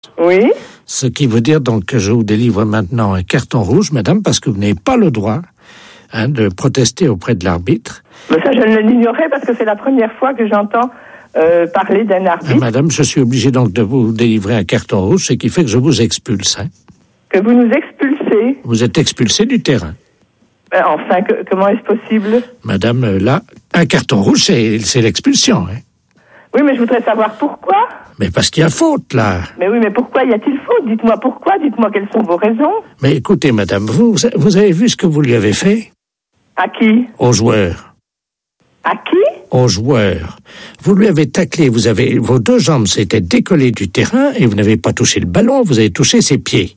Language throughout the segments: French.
Oui. Ce qui veut dire donc que je vous délivre maintenant un carton rouge, madame, parce que vous n'avez pas le droit de protester auprès de l'arbitre. Mais ça, je ne l'ignorais parce que c'est la première fois que j'entends parler d'un arbitre. Madame, je suis obligé donc de vous délivrer un carton rouge, ce qui fait que je vous expulse. Que vous nous expulsez. Vous êtes expulsé du terrain. Enfin, comment est-ce possible? Madame, là, un carton rouge, c'est l'expulsion. Oui, mais je voudrais savoir pourquoi. Mais parce qu'il y a faute, là. Mais oui, mais pourquoi y a-t-il faute? Dites-moi pourquoi, dites-moi quelles sont vos raisons. Mais écoutez, madame, vous avez vu ce que vous lui avez fait? À qui? Aux joueurs. À qui? Aux joueurs. Vous lui avez taclé, vos deux jambes s'étaient décollées du terrain et vous n'avez pas touché le ballon, vous avez touché ses pieds.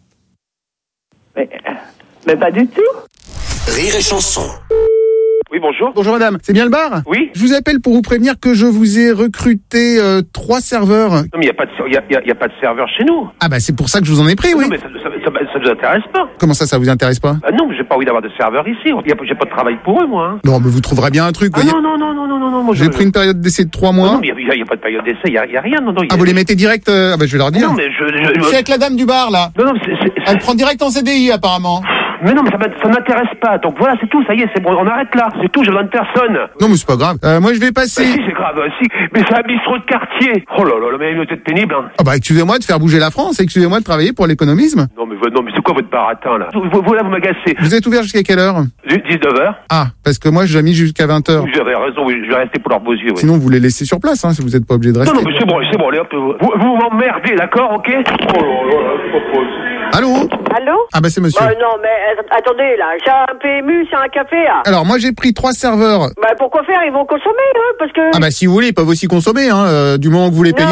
Mais pas du tout. Rire et chanson. Oui, bonjour. Bonjour madame, c'est bien le bar? Oui. Je vous appelle pour vous prévenir que je vous ai recruté 3 serveurs. Non, mais il n'y a pas de serveur chez nous. Ah bah c'est pour ça que je vous en ai pris, oui. Non, mais ça nous intéresse pas. Comment ça vous intéresse pas? Non, mais j'ai pas envie d'avoir de serveur ici. J'ai pas de travail pour eux, moi. Non, mais vous trouverez bien un truc. Ah, voyez. non. Moi, J'ai pris une période d'essai de 3 mois. Non, mais il n'y a pas de période d'essai, il n'y a rien. Non, vous les mettez direct Ah bah je vais leur dire. Non, mais Je suis avec la dame du bar, là. Non, Elle prend direct en CDI, apparemment. Mais non, mais ça m'intéresse pas. Donc voilà, c'est tout, ça y est, c'est bon, on arrête là. C'est tout, j'ai besoin de personne. Non, mais c'est pas grave. Moi, je vais passer. Si, c'est grave, si. Mais c'est un bistrot de quartier. Oh là là, mais vous êtes pénible, hein. Ah bah excusez-moi de faire bouger la France, excusez-moi de travailler pour l'économisme. Non, mais c'est quoi votre baratin, là? Vous m'agacez. Vous êtes ouvert jusqu'à quelle heure? 19h. Ah, parce que moi, j'ai mis jusqu'à 20h. Vous avez raison, oui, je vais rester pour leurs beaux yeux, oui. Sinon, vous les laissez sur place, si vous n'êtes pas obligé de rester. Non, mais c'est bon, allez, hop, vous m'emmerdez, d'accord, ok? Oh là là, c'est pas possible. Allô? Allô? Ah bah c'est monsieur. Non, mais attendez, là, j'ai un PMU, c'est un café, là. Alors, moi, j'ai pris 3 serveurs. Bah, pourquoi faire? Ils vont consommer, parce que... Ah bah si vous voulez, ils peuvent aussi consommer, du moment que vous les payez.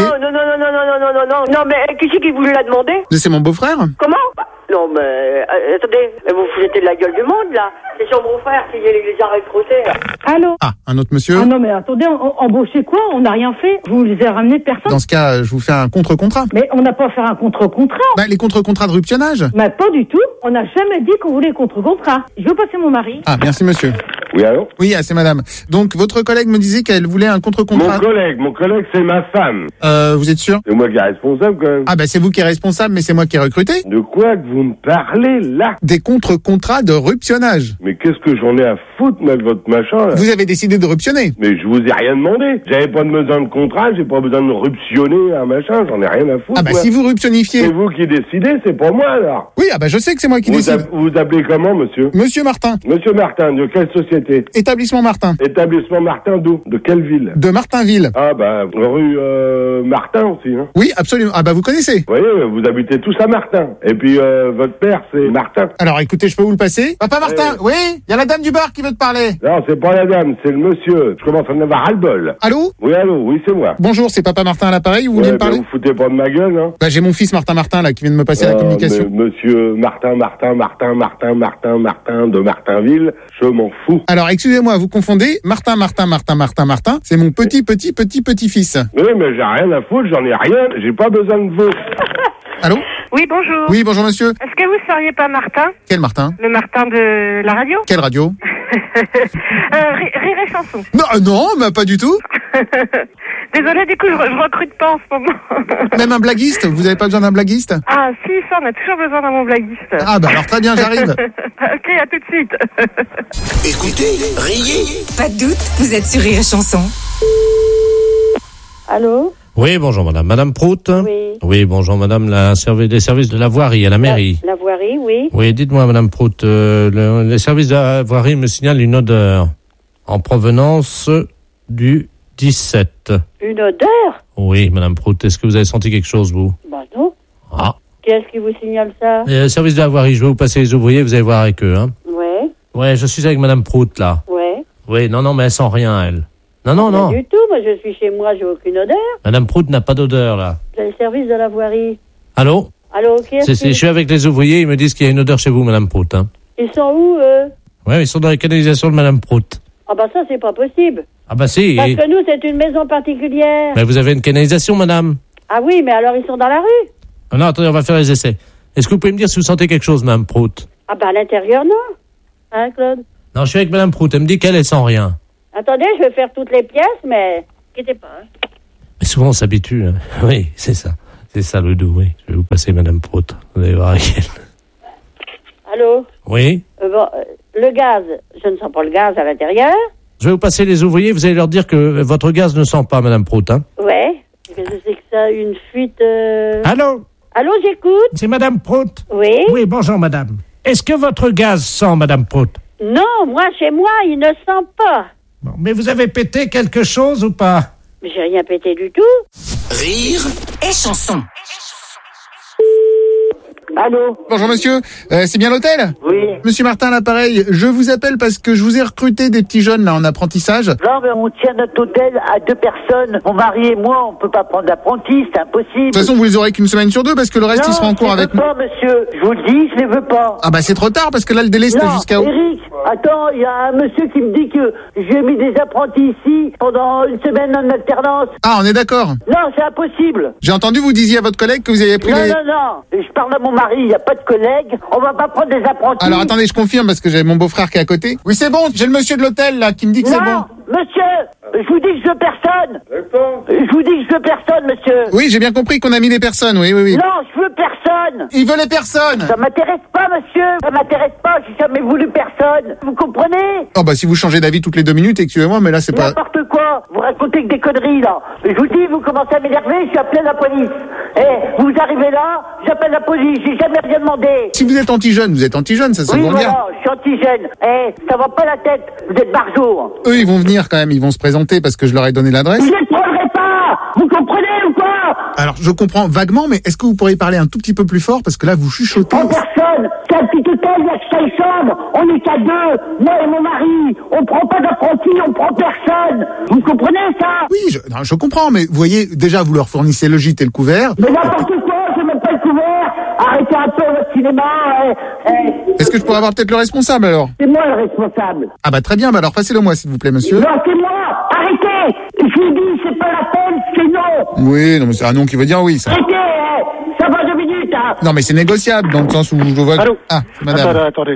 Non, mais qui c'est qui vous l'a demandé? C'est mon beau-frère. Comment? Non, mais attendez, vous vous foutez de la gueule du monde, là. C'est son beau-frère qui les a recrutés. Allô? Ah, un autre monsieur. Ah non, mais attendez, embauchez quoi? On n'a rien fait. Vous les avez ramenés personne? Dans ce cas, je vous fais un contre-contrat. Mais on n'a pas fait un contre-contrat. Bah, les contre-contrats de ruptionnage. Mais pas du tout. On n'a jamais dit qu'on voulait contre-contrat. Je veux passer mon mari. Ah, merci monsieur. Oui, allô? Oui, c'est madame. Donc, votre collègue me disait qu'elle voulait un contre-contrat. Mon collègue, c'est ma femme. Vous êtes sûr? C'est moi qui est responsable, quand même. Ah, bah, c'est vous qui êtes responsable, mais c'est moi qui ai recruté. De quoi que vous me parlez, là? Des contre-contrats de ruptionnage. Mais qu'est-ce que j'en ai à foutre, moi, de votre machin, là? Vous avez décidé de ruptionner. Mais je vous ai rien demandé. J'avais pas besoin de contrat, j'ai pas besoin de ruptionner un machin, j'en ai rien à foutre. Ah, bah, moi. si vous ruptionnifiez. C'est vous qui décidez, c'est pas moi, alors. Oui, ah, bah, je sais que c'est moi qui décide. Vous appelez comment, monsieur? Monsieur Martin. Monsieur Martin, de quelle société? Établissement Martin. Établissement Martin d'où? De quelle ville? De Martinville. Ah, bah, rue Martin aussi, hein? Oui, absolument. Ah, bah, vous connaissez. Vous voyez, vous habitez tous à Martin. Et puis, votre père, c'est Martin. Alors, écoutez, je peux vous le passer? Papa Martin, oui? Il y a la dame du bar qui veut te parler. Non, c'est pas la dame, c'est le monsieur. Je commence à en avoir ras-le-bol. Allô? Oui, allô, oui, c'est moi. Bonjour, c'est Papa Martin à l'appareil, vous voulez me parler? Vous foutez pas de ma gueule, hein? Bah, j'ai mon fils Martin, là, qui vient de me passer la communication. Monsieur Martin de Martinville, je m'en fous. Alors, excusez-moi, vous confondez Martin, c'est mon petit-fils. Oui, mais j'ai rien à foutre, j'en ai rien, j'ai pas besoin de vous. Allô? Oui, bonjour. Oui, bonjour monsieur. Est-ce que vous seriez pas Martin? Quel Martin? Le Martin de la radio? Quelle radio? Rire et chanson. Non, mais pas du tout. Désolée, du coup, je recrute pas en ce moment. Même un blaguiste? Vous avez pas besoin d'un blaguiste? Ah, si, ça, on a toujours besoin d'un bon blaguiste. Ah, bah alors très bien, j'arrive. Ok, à tout de suite. Écoutez, riez. Pas de doute, vous êtes sur Rire et chanson. Allô? Oui, bonjour madame. Madame Prout? Oui. Oui, bonjour madame, des services de la voirie à la mairie. La voirie, oui. Oui, dites-moi madame Prout, les services de la voirie me signalent une odeur en provenance du 17. Une odeur? Oui, madame Prout, est-ce que vous avez senti quelque chose, vous? Bah non. Ah. Qu'est-ce qui vous signale ça? Service de la voirie, je vais vous passer les ouvriers, vous allez voir avec eux, hein. Ouais. Ouais, je suis avec madame Prout, là. Ouais. Oui, non, mais elle sent rien, elle. Non. Pas du tout, moi je suis chez moi, j'ai aucune odeur. Madame Prout n'a pas d'odeur, là. C'est le service de la voirie. Allô? Allô, qui est-ce Je suis avec les ouvriers, ils me disent qu'il y a une odeur chez vous, madame Prout, hein. Ils sont où, eux? Ouais, ils sont dans la canalisation de madame Prout. Ah bah ça, c'est pas possible. Ah bah si. Parce que nous, c'est une maison particulière. Mais vous avez une canalisation, madame? Ah oui, mais alors ils sont dans la rue. Ah non, attendez, on va faire les essais. Est-ce que vous pouvez me dire si vous sentez quelque chose, madame Prout? Ah bah à l'intérieur, non. Hein, Claude? Non, je suis avec madame Prout, elle me dit qu'elle est sans rien. Attendez, je vais faire toutes les pièces, mais... Inquiétez pas. Hein. Mais souvent, on s'habitue. Hein. Oui, c'est ça. C'est ça le doux, oui. Je vais vous passer Madame Prout. Vous allez voir Ariel. Allô? Oui. Le gaz, je ne sens pas le gaz à l'intérieur. Je vais vous passer les ouvriers. Vous allez leur dire que votre gaz ne sent pas, Madame Prout. Hein. Ouais. Qu'est-ce que c'est que ça? Une fuite... Allô? Allô, j'écoute. C'est Madame Prout? Oui. Oui, bonjour Madame. Est-ce que votre gaz sent, Madame Prout? Non, moi, chez moi, il ne sent pas. Bon, mais vous avez pété quelque chose ou pas? Mais j'ai rien pété du tout. Rire et chanson. Allô? Bonjour monsieur, c'est bien l'hôtel? Oui. Monsieur Martin, l'appareil, je vous appelle parce que je vous ai recruté des petits jeunes là en apprentissage. Non, mais on tient notre hôtel à 2 personnes. Mon mari et moi, on peut pas prendre d'apprenti, c'est impossible. De toute façon, vous les aurez qu'une semaine sur 2 parce que le reste, ils seront en cours avec nous. Non, je ne veux pas, monsieur. Je vous le dis, je ne veux pas. Ah bah c'est trop tard parce que là, le délai, c'était jusqu'à où? Eric, attends, il y a un monsieur qui me dit que j'ai mis des apprentis ici pendant une semaine en alternance. Ah, on est d'accord. Non, c'est impossible. J'ai entendu, vous disiez à votre collègue que vous aviez pris Non, les... non. Je parle à mon mari, il n'y a pas de collègue. On va pas prendre des apprentis. Alors attendez, je confirme parce que j'ai mon beau-frère qui est à côté. Oui, c'est bon, j'ai le monsieur de l'hôtel là qui me dit que c'est bon. Non, monsieur, je vous dis que je veux personne. Je vous dis que je veux personne, monsieur. Oui, j'ai bien compris qu'on a mis les personnes, oui. Non, je veux personne. Il veut les personnes. Ça m'intéresse pas, monsieur. Ça m'intéresse pas, j'ai jamais voulu personne. Vous comprenez? Oh bah si vous changez d'avis toutes les 2 minutes, excusez-moi, mais là c'est pas... N'importe quoi. Vous racontez que des conneries, là. Je vous dis, vous commencez à m'énerver, je suis appelé la police. Vous arrivez là, j'appelle la police, j'ai jamais rien demandé. Si vous êtes anti-jeune, vous êtes anti-jeune, ça se voit bien. Je suis anti-jeune. Ça va pas la tête, vous êtes barjour. Eux, ils vont venir quand même, ils vont se présenter parce que je leur ai donné l'adresse. Vous ne prendrez pas. Vous comprenez ou quoi? Alors, je comprends vaguement, mais est-ce que vous pourriez parler un tout petit peu plus fort parce que là, vous chuchotez. En personne. C'est un petit hôtel, il y a que 5 chambres. On est qu'à 2. Moi et mon mari. On prend pas d'apprentis, on prend personne. Vous comprenez ça? Oui, je comprends, mais vous voyez, déjà, vous leur fournissez le gîte et le couvert. Mais n'importe quoi, je mets pas le couvert. Arrêtez un peu votre cinéma. Est-ce que je pourrais avoir peut-être le responsable alors? C'est moi le responsable. Ah bah très bien, bah alors passez-le moi s'il vous plaît monsieur. Non, c'est moi. Arrêtez. Je vous dis, c'est pas la peine, c'est non. Oui, non mais c'est un non qui veut dire oui ça. Arrêtez, ça va 2 minutes. Non mais c'est négociable dans le sens où je vois... Allô? Ah, madame. Attendez.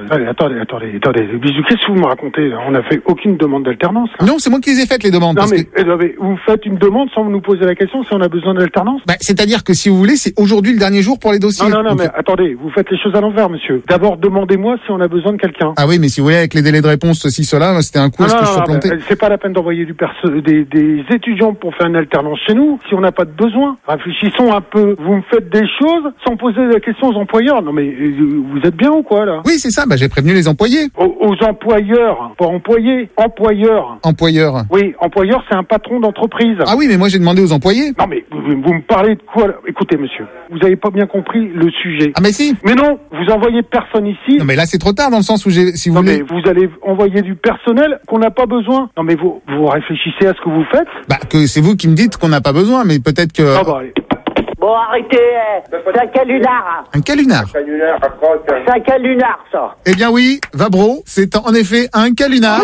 Qu'est-ce que vous me racontez là? On n'a fait aucune demande d'alternance là. Non, c'est moi qui les ai faites les demandes. Non mais vous faites une demande sans nous poser la question si on a besoin d'alternance? Bah, c'est-à-dire que si vous voulez, c'est aujourd'hui le dernier jour pour les dossiers. Non, mais attendez, vous faites les choses à l'envers, monsieur. D'abord, demandez-moi si on a besoin de quelqu'un. Ah oui, mais si vous voulez, avec les délais de réponse, ceci, cela, c'était un coup, est-ce que je suis planté? C'est pas la peine d'envoyer des étudiants pour faire une alternance chez nous si on n'a pas de besoin. Réfléchissons un peu. Vous me faites des choses sans poser la question aux employeurs. Non mais vous êtes bien ou quoi là? Oui, c'est ça, bah j'ai prévenu les employés. Aux employeurs, pas employés, employeurs. Employeurs. Oui, employeur, c'est un patron d'entreprise. Ah oui, mais moi j'ai demandé aux employés. Non mais vous me parlez de quoi là? Écoutez monsieur, vous avez pas bien compris le sujet. Ah mais si. Mais non, vous envoyez personne ici. Non mais là c'est trop tard dans le sens où si vous voulez... mais vous allez envoyer du personnel qu'on n'a pas besoin. Non mais vous réfléchissez à ce que vous faites. Bah que c'est vous qui me dites qu'on n'a pas besoin, mais peut-être que... Ah bah allez. Bon, arrêtez, c'est un calunar. Un calunar. C'est un calunar, ça. Eh bien oui, Vabro, c'est en effet un calunar.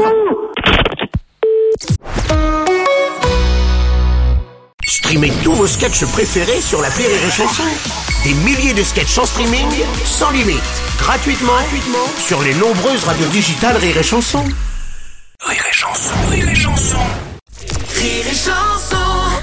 Streamez tous vos sketchs préférés sur l'appli Rire et Chanson. Des milliers de sketchs en streaming, sans limite, gratuitement sur les nombreuses radios digitales Rire et Chanson. Rire et Chanson, Rire et Chanson. Rire et Chanson.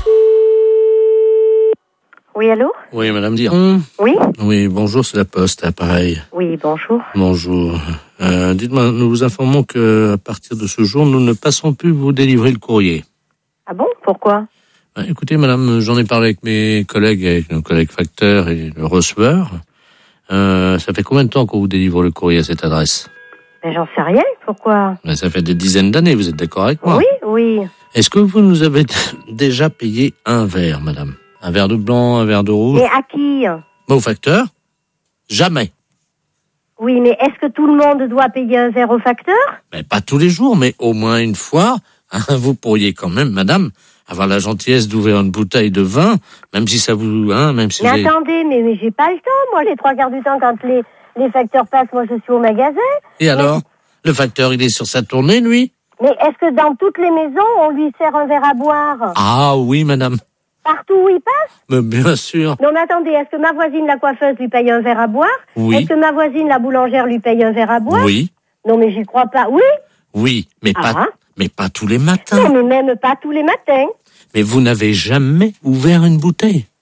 Oui, allô? Oui, Madame Diron. Oui? Oui, bonjour, c'est la Poste, appareil. Oui, bonjour. Bonjour. Dites-moi, nous vous informons que à partir de ce jour, nous ne passerons plus vous délivrer le courrier. Ah bon? Pourquoi? Écoutez, madame, j'en ai parlé avec mes collègues, avec nos collègues facteurs et le receveur. Ça fait combien de temps qu'on vous délivre le courrier à cette adresse? Mais j'en sais rien, pourquoi? Ça fait des dizaines d'années, vous êtes d'accord avec moi? Oui. Est-ce que vous nous avez déjà payé un verre, madame? Un verre de blanc, un verre de rouge? Mais à qui? Au facteur? Jamais. Oui, mais est-ce que tout le monde doit payer un verre au facteur? Mais pas tous les jours, mais au moins une fois. Vous pourriez quand même, madame, avoir la gentillesse d'ouvrir une bouteille de vin, même si ça vous... même si mais attendez, mais j'ai pas le temps, moi, les 3/4 du temps, quand les facteurs passent, moi, je suis au magasin. Et alors? Le facteur, il est sur sa tournée, lui? Mais est-ce que dans toutes les maisons, on lui sert un verre à boire? Ah oui, madame. Partout où il passe? Mais bien sûr. Non, mais attendez, est-ce que ma voisine, la coiffeuse, lui paye un verre à boire? Oui. Est-ce que ma voisine, la boulangère, lui paye un verre à boire? Oui. Non, mais j'y crois pas. Oui? Oui, mais pas tous les matins. Non, mais même pas tous les matins. Mais vous n'avez jamais ouvert une bouteille?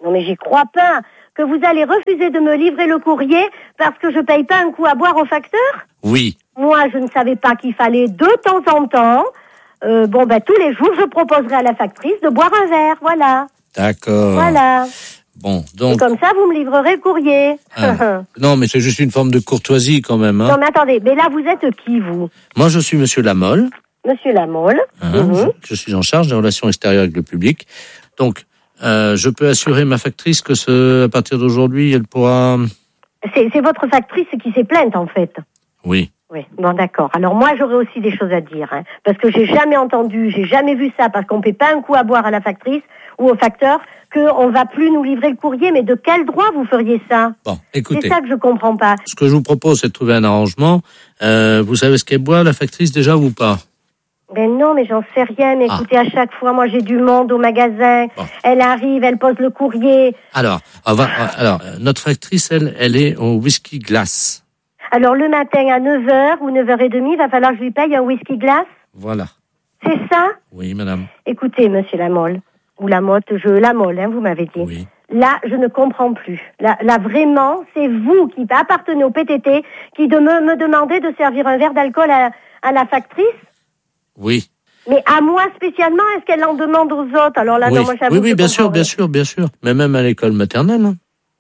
Non mais j'y crois pas. Que vous allez refuser de me livrer le courrier parce que je paye pas un coup à boire au facteur? Oui. Moi, je ne savais pas qu'il fallait de temps en temps, tous les jours, je proposerai à la factrice de boire un verre, voilà. D'accord. Voilà. Bon, donc... Et comme ça, vous me livrerez le courrier. Non, mais c'est juste une forme de courtoisie quand même. Hein. Non, mais attendez, mais là, vous êtes qui, vous? Moi, je suis Monsieur Lamolle. Monsieur Lamolle. Je suis en charge des relations extérieures avec le public. Donc, je peux assurer ma factrice que à partir d'aujourd'hui, elle pourra... C'est votre factrice qui s'est plainte, en fait. Oui. Oui, bon d'accord. Alors moi j'aurais aussi des choses à dire, hein, parce que j'ai jamais vu ça, parce qu'on ne paie pas un coup à boire à la factrice ou au facteur, qu'on va plus nous livrer le courrier, mais de quel droit vous feriez ça? Bon, écoutez. C'est ça que je comprends pas. Ce que je vous propose, c'est de trouver un arrangement. Vous savez ce qu'elle boit, la factrice, déjà, ou pas? Ben non, mais j'en sais rien. Mais écoutez, à chaque fois, moi j'ai du monde au magasin. Bon. Elle arrive, elle pose le courrier. Alors, notre factrice, elle est au whisky glace. Alors, le matin à 9h ou 9h30, il va falloir que je lui paye un whisky glace? Voilà. C'est ça? Oui, madame. Écoutez, monsieur Lamolle, ou Lamotte, Lamolle, vous m'avez dit. Oui. Là, je ne comprends plus. Là, vraiment, c'est vous qui appartenez au PTT qui me demandez de servir un verre d'alcool à la factrice? Oui. Mais à moi spécialement, est-ce qu'elle en demande aux autres? Alors là, oui. Non, moi j'avoue. Oui, bien sûr. Mais même à l'école maternelle. Hein.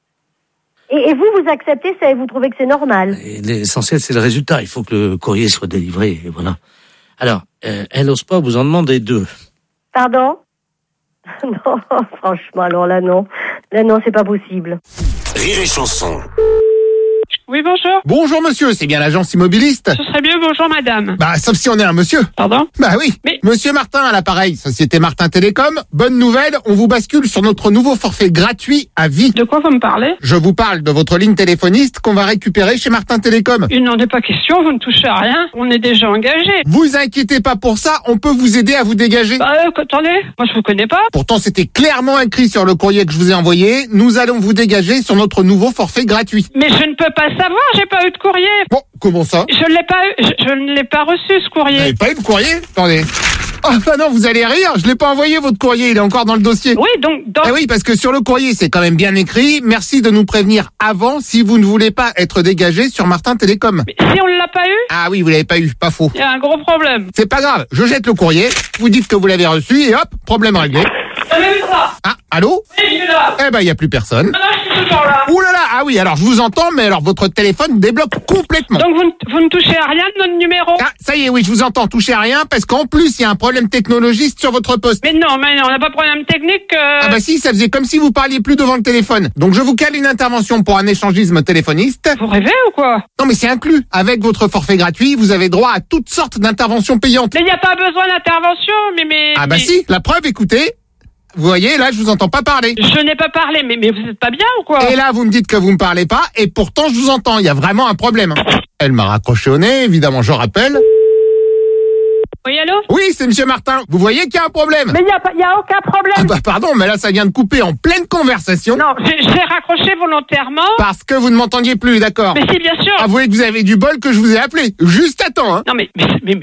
Et vous acceptez ça et vous trouvez que c'est normal? Et l'essentiel, c'est le résultat. Il faut que le courrier soit délivré, et voilà. Alors, elle n'ose pas vous en demander 2. Pardon? Non, franchement, alors là, non. Là, non, c'est pas possible. Rire et chanson. Oui, bonjour. Bonjour monsieur, c'est bien l'agence immobiliste? Ce serait mieux bonjour madame. Bah, sauf si on est un monsieur. Pardon? Bah oui. Mais... Monsieur Martin à l'appareil, Société Martin Télécom. Bonne nouvelle, on vous bascule sur notre nouveau forfait gratuit à vie. De quoi vous me parlez? Je vous parle de votre ligne téléphoniste qu'on va récupérer chez Martin Télécom. Il n'en est pas question, vous ne touchez à rien. On est déjà engagés. Vous inquiétez pas pour ça, on peut vous aider à vous dégager. Attendez, moi je vous connais pas. Pourtant, c'était clairement écrit sur le courrier que je vous ai envoyé. Nous allons vous dégager sur notre nouveau forfait gratuit. Mais je ne peux pas savoir, j'ai pas eu de courrier. Bon, comment ça? Je l'ai pas eu, je ne l'ai pas reçu ce courrier. Vous n'avez pas eu de courrier? Attendez. Ah bah non, vous allez rire, je l'ai pas envoyé votre courrier, il est encore dans le dossier. Oui, donc Eh oui, parce que sur le courrier, c'est quand même bien écrit. Merci de nous prévenir avant si vous ne voulez pas être dégagé sur Martin Télécom. Mais si on l'a pas eu? Ah oui, vous l'avez pas eu, pas faux. Il y a un gros problème. C'est pas grave, je jette le courrier, vous dites que vous l'avez reçu et hop, problème réglé. J'avais vu ça. Ah, allô? Oui, je suis là. Eh ben, il y a plus personne. Non, je suis toujours là. Ouh là là, ah oui, alors je vous entends, mais alors votre téléphone débloque complètement. Donc vous ne touchez à rien de notre numéro? Ah, ça y est, oui, je vous entends, touchez à rien, parce qu'en plus, il y a un problème technologiste sur votre poste. Mais non, on n'a pas de problème technique. Ah bah si, ça faisait comme si vous parliez plus devant le téléphone. Donc je vous cale une intervention pour un échangisme téléphoniste. Vous rêvez ou quoi? Non mais c'est inclus. Avec votre forfait gratuit, vous avez droit à toutes sortes d'interventions payantes. Mais il n'y a pas besoin d'intervention, mais... Ah bah si, la preuve, écoutez. Vous voyez, là, je vous entends pas parler. Je n'ai pas parlé, mais vous êtes pas bien ou quoi? Et là, vous me dites que vous me parlez pas, et pourtant, je vous entends. Il y a vraiment un problème. Elle m'a raccroché au nez, évidemment, je rappelle. Oui, allô? Oui, c'est Monsieur Martin. Vous voyez qu'il y a un problème? Mais il y a aucun problème. Ah bah pardon, mais là, ça vient de couper en pleine conversation. Non, j'ai raccroché volontairement. Parce que vous ne m'entendiez plus, d'accord? Mais si, bien sûr. Avouez que vous avez du bol que je vous ai appelé. Juste à temps, hein. Non, mais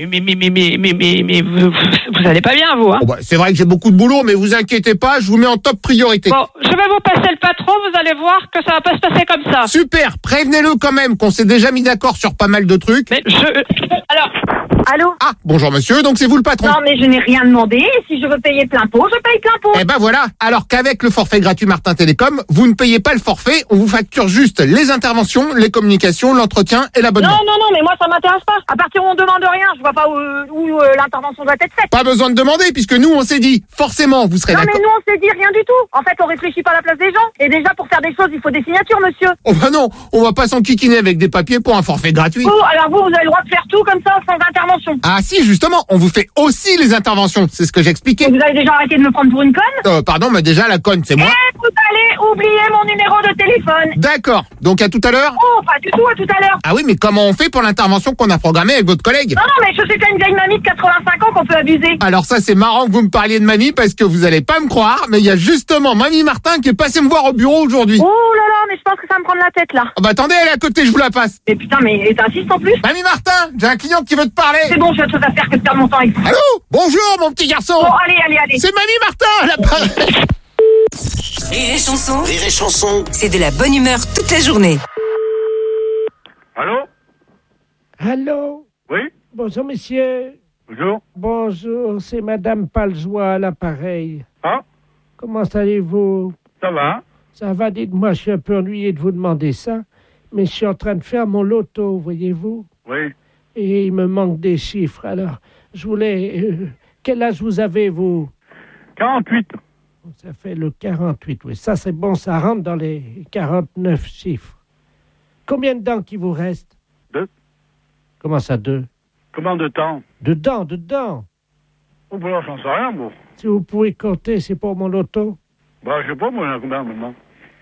vous allez pas bien, vous, hein? Oh bah, c'est vrai que j'ai beaucoup de boulot, mais vous inquiétez pas, je vous mets en top priorité. Bon, je vais vous passer le patron, vous allez voir que ça va pas se passer comme ça. Super, prévenez-le quand même qu'on s'est déjà mis d'accord sur pas mal de trucs. Mais alors... Allô? Ah, bonjour monsieur, donc c'est vous le patron? Non, mais je n'ai rien demandé. Si je veux payer plein pot, je paye plein pot. Eh ben voilà. Alors qu'avec le forfait gratuit Martin Télécom, vous ne payez pas le forfait, on vous facture juste les interventions, les communications, l'entretien et l'abonnement. Non, mais moi ça m'intéresse pas. À partir où on demande rien, je vois pas où l'intervention doit être faite. Pas besoin de demander, puisque nous on s'est dit, forcément vous serez d'accord. Non mais nous on s'est dit rien du tout. En fait on réfléchit pas à la place des gens. Et déjà pour faire des choses il faut des signatures monsieur. Oh bah non, on va pas s'enquiquiner avec des papiers pour un forfait gratuit. Alors vous avez le droit de faire tout comme ça sans intervention. Ah si, justement, on vous fait aussi les interventions, c'est ce que j'expliquais. Vous avez déjà arrêté de me prendre pour une conne? Pardon, mais déjà la conne c'est moi. Et vous allez oublier mon numéro de téléphone. D'accord, donc à tout à l'heure? Oh, pas du tout, à tout à l'heure. Ah oui, mais comment on fait pour l'intervention qu'on a programmée avec votre collègue? Non, mais je suis pas une vieille mamie de 85 ans qu'on peut abuser. Alors ça c'est marrant que vous me parliez de mamie parce que vous allez pas me croire, mais il y a justement Mamie Martin qui est passée me voir au bureau aujourd'hui. Oh là là, mais je pense que ça va me prendre la tête là. Oh bah attendez, elle est à côté, je vous la passe. Mais putain, mais t'insistes en plus? Mamie Martin, j'ai un client qui veut te parler. C'est bon, j'ai autre chose à faire que de perdre mon temps avec vous. Allô? Bonjour mon petit garçon. Oh, allez. C'est Mamie Martin, elle apparaît. Rire et chanson, Rire et chanson. c'est de la bonne humeur toute la journée. Allô? Allô? Oui? Bonjour, monsieur. Bonjour. Bonjour, c'est Madame Paljoie à l'appareil. Ah? Comment allez-vous? Ça va? Ça va, dites-moi, je suis un peu ennuyé de vous demander ça, mais je suis en train de faire mon loto, voyez-vous? Oui. Et il me manque des chiffres, alors je voulais... quel âge vous avez, vous? 48. Ça fait le 48, oui. Ça, c'est bon, ça rentre dans les 49 chiffres. Combien de dents qui vous reste? 2. Comment ça, 2? Combien de temps? De dents. Oh, ben là, j'en sais rien, moi. Si vous pouvez compter, c'est pour mon loto. Bah, je sais pas, moi, il y en a combien maintenant?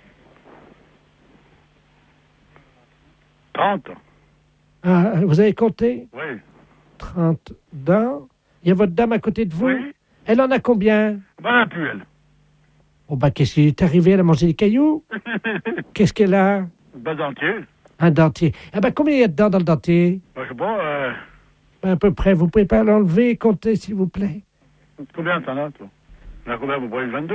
30. Ah, vous avez compté? Oui. 30 dents. Il y a votre dame à côté de vous? Oui. Elle en a combien? Ben, elle a plus, elle. Oh, bah, qu'est-ce qui est arrivé? Elle a mangé des cailloux? Qu'est-ce qu'elle a? Ben, dentier. Un dentier. Ah, bah, combien il y a de dents dans le dentier? Ben, je sais pas, À peu près. Vous pouvez pas l'enlever et compter, s'il vous plaît? combien t'en as, toi? Il y en a combien, vous voyez, 22?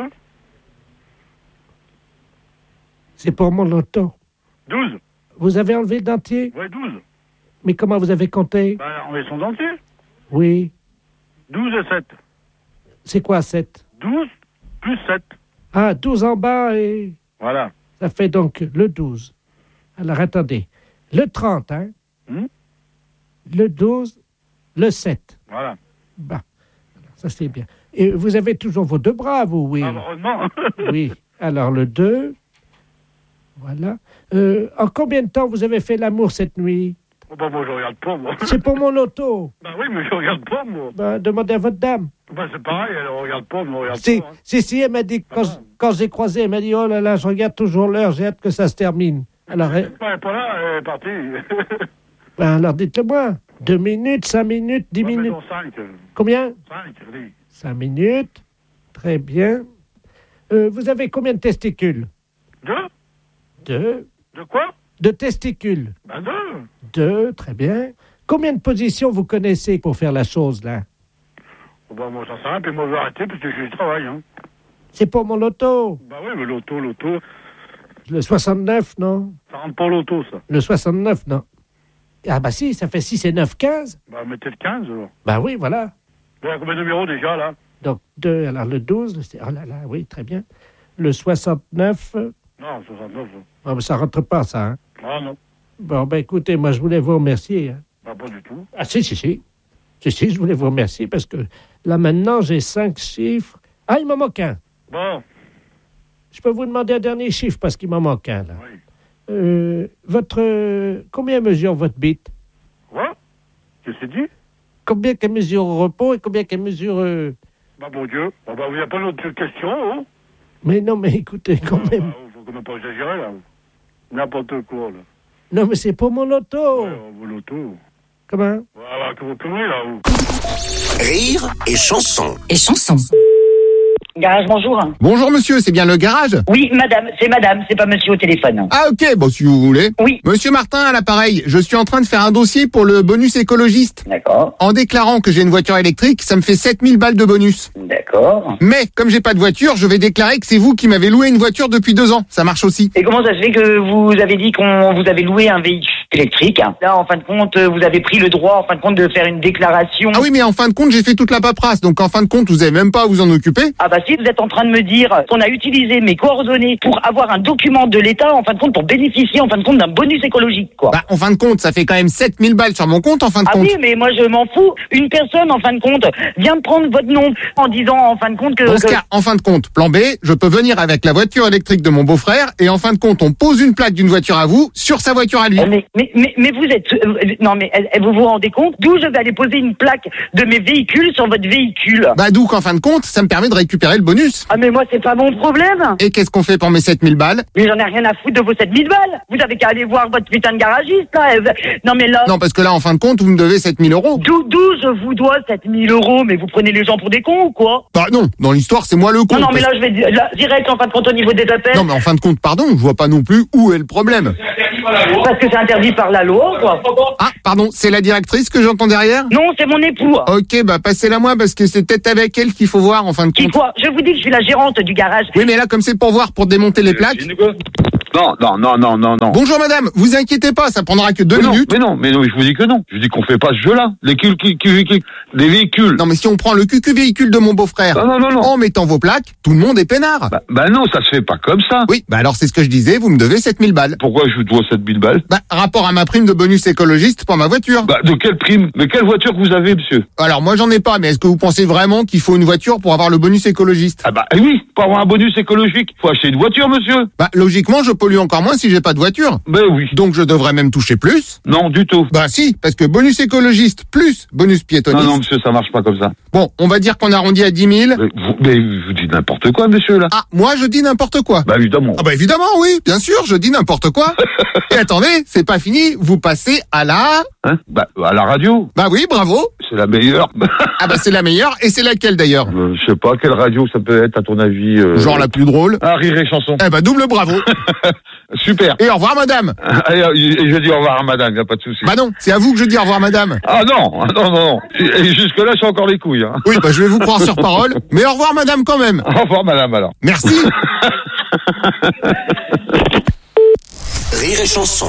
C'est pour mon loto. 12. Vous avez enlevé le dentier? Oui, 12. Mais comment vous avez compté? Ben, on met son dentier. Oui. 12 et 7. C'est quoi, 7? 12 plus 7. Ah, 12 en bas et... Voilà. Ça fait donc le 12. Alors, attendez. Le 30, hein? Le 12, le 7. Voilà. Bah, ça c'est bien. Et vous avez toujours vos deux bras, vous, oui? Ah, heureusement. Oui. Alors, le 2. Voilà. En combien de temps vous avez fait l'amour cette nuit? Oh, ben, moi, je regarde pas, moi. C'est pour mon loto. Ben oui, mais je regarde pas, moi. Ben, demandez à votre dame. Ben, c'est pareil, elle regarde pas, moi, regarde Si, pas. Hein. si, elle m'a dit, quand j'ai croisé, elle m'a dit, oh là là, je regarde toujours l'heure, j'ai hâte que ça se termine. Alors, Elle est pas là, elle est partie. ben, alors dites-le-moi. 2 minutes, 5 minutes, 10 minutes. Mettons 5. Combien? 5, oui. 5 minutes. Très bien. Vous avez combien de testicules? 2? 2. De quoi? De testicules? Ben 2. 2, très bien. Combien de positions vous connaissez pour faire la chose, là? Oh, ben, moi, j'en sais rien, puis moi, je vais arrêter, parce que je travaille, hein. C'est pour mon loto. Ben oui, mais l'auto. Le 69, non? Ça rentre pas l'auto, ça. Le 69, non. Ah bah si, ça fait 6 et 9, 15. Ben, mettez le 15, alors. Bah oui, voilà. Il y a combien de numéros, déjà, là? Donc 2, alors le 12, oh là là, oui, très bien. Le 69, Non, 69. oh, mais ça rentre pas, ça, hein? Ah, non. Bon, ben écoutez, moi, je voulais vous remercier. Hein. Ben, pas du tout. Ah si, je voulais vous remercier parce que là, maintenant, j'ai 5 chiffres. Ah, il m'en manque un. Bon. Je peux vous demander un dernier chiffre parce qu'il m'en manque un, là. Oui. Combien mesure votre bite? Quoi? Qu'est-ce que c'est dit? Combien qu'elle mesure au repos et combien qu'elle mesure... Ben, bon Dieu. Bon, ben, il n'y a pas d'autre question, hein? Mais non, mais écoutez, quand même... Faut quand même pas exagérer, là. N'importe quoi, là. Non, mais c'est pour mon loto. Ouais, vos lotos. Comment? Voilà, que vous conneries, là, vous. Rire et chanson. Et chanson. Garage, bonjour. Bonjour monsieur, c'est bien le garage? Oui, madame, c'est pas monsieur au téléphone. Ah ok, bon si vous voulez. Oui. Monsieur Martin à l'appareil, je suis en train de faire un dossier pour le bonus écologiste. D'accord. En déclarant que j'ai une voiture électrique, ça me fait 7000 balles de bonus. D'accord. Mais comme j'ai pas de voiture, je vais déclarer que c'est vous qui m'avez loué une voiture depuis 2 ans. Ça marche aussi. Et comment ça se fait que vous avez dit qu'on vous avez loué un véhicule électrique? Là, en fin de compte, vous avez pris le droit, en fin de compte, de faire une déclaration. Ah oui, mais en fin de compte, j'ai fait toute la paperasse. Donc en fin de compte, vous avez même pas à vous en occuper. Ah bah si, vous êtes en train de me dire qu'on a utilisé mes coordonnées pour avoir un document de l'État, en fin de compte, pour bénéficier, en fin de compte, d'un bonus écologique, quoi. Bah, en fin de compte, ça fait quand même 7000 balles sur mon compte, en fin de Ah compte. oui, mais moi, je m'en fous. Une personne, en fin de compte, vient de prendre votre nom en disant, en fin de compte, que... Dans ce cas, en fin de compte, plan B, je peux venir avec la voiture électrique de mon beau-frère et en fin de compte, on pose une plaque d'une voiture à vous sur sa voiture à lui. Mais vous êtes... non, mais vous vous rendez compte d'où je vais aller poser une plaque de mes véhicules sur votre véhicule? Bah d'où qu'en fin de compte, ça me permet de récupérer le bonus. Ah mais moi, c'est pas mon problème. Et qu'est-ce qu'on fait pour mes 7000 balles? Mais j'en ai rien à foutre de vos 7000 balles. Vous avez qu'à aller voir votre putain de garagiste, là. Non, mais là... Non, parce que là, en fin de compte, vous me devez 7000 euros. D'où je vous dois 7000 euros? Mais vous prenez les gens pour des cons ou quoi? Bah non, dans l'histoire, c'est moi le con. Non, mais là, je vais direct, en fin de compte, au niveau des appels. Non, mais en fin de compte, pardon, je vois pas non plus où est le problème. Parce que c'est interdit par la loi, quoi. Ah, pardon, c'est la directrice que j'entends derrière? Non, c'est mon époux. Ok, bah passez-la moi parce que c'est peut-être avec elle qu'il faut voir en fin de compte. Quoi? Je vous dis que je suis la gérante du garage. Oui, mais là, comme c'est pour voir, pour démonter les plaques. Non. Bonjour madame, vous inquiétez pas, ça prendra que 2 minutes. Mais non, je vous dis que non. Je dis qu'on fait pas ce jeu-là. Les véhicules. Non, mais si on prend le QQ véhicule de mon beau-frère, non. en mettant vos plaques, tout le monde est peinard. Bah non, ça se fait pas comme ça. Oui, bah alors c'est ce que je disais, vous me devez 7000 balles. Pourquoi je vous dois 7000 balles? Bah, rapport à ma prime de bonus écologiste pour ma voiture. Bah, de quelle prime? Mais quelle voiture que vous avez, monsieur? Alors, moi, j'en ai pas, mais est-ce que vous pensez vraiment qu'il faut une voiture pour avoir le bonus écologiste? Ah bah oui, pour avoir un bonus écologique, faut acheter une voiture, monsieur. Bah, logiquement, je pollue encore moins si j'ai pas de voiture. Ben oui. Donc, je devrais même toucher plus. Non, du tout. Bah si, parce que bonus écologiste plus bonus piétoniste. Non, monsieur, ça marche pas comme ça. Bon, on va dire qu'on arrondit à 10 000. Mais vous dites n'importe quoi, monsieur, là. Ah, moi, je dis n'importe quoi. Bah évidemment. Ah bah évidemment, oui, bien sûr, je dis n'importe quoi. Et attendez, c'est pas fini, vous passez à la... Hein? Bah, à la radio. Bah oui, bravo. C'est la meilleure. Ah bah c'est la meilleure, et c'est laquelle d'ailleurs? Je sais pas, quelle radio ça peut être à ton avis? Genre la plus drôle. Ah, Rire et Chanson. Eh bah double bravo. Super. Et au revoir madame. Et je dis au revoir à madame, y a pas de souci. Bah non, c'est à vous que je dis au revoir madame. Ah non. Et jusque là, j'ai encore les couilles. Hein. Oui, bah je vais vous croire sur parole, mais au revoir madame quand même. Au revoir madame alors. Merci. Rire et Chanson.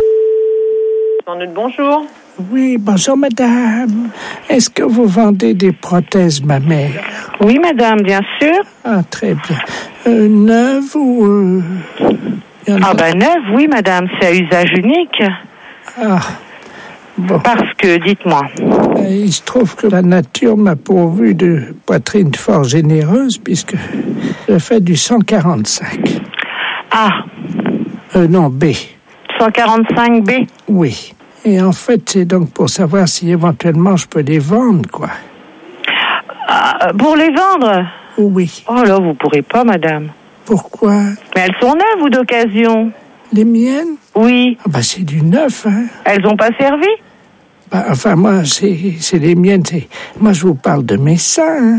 Bonjour. Oui, bonjour madame. Est-ce que vous vendez des prothèses mammaires? Oui, madame, bien sûr. Ah, très bien. Neuves ou... Neuve, oui, madame, c'est à usage unique. Ah, bon. Parce que, dites-moi. Il se trouve que la nature m'a pourvu de poitrine fort généreuse puisque je fais du 145. Ah. Non, B. 145B? Oui. Et en fait, c'est donc pour savoir si éventuellement je peux les vendre, quoi. Pour les vendre? Oui. Oh là, vous pourrez pas, madame. Pourquoi? Mais elles sont neuves ou d'occasion? Les miennes? Oui. Ah bah c'est du neuf, hein. Elles ont pas servi? Bah, enfin, moi, c'est les miennes. Moi, je vous parle de mes seins, hein.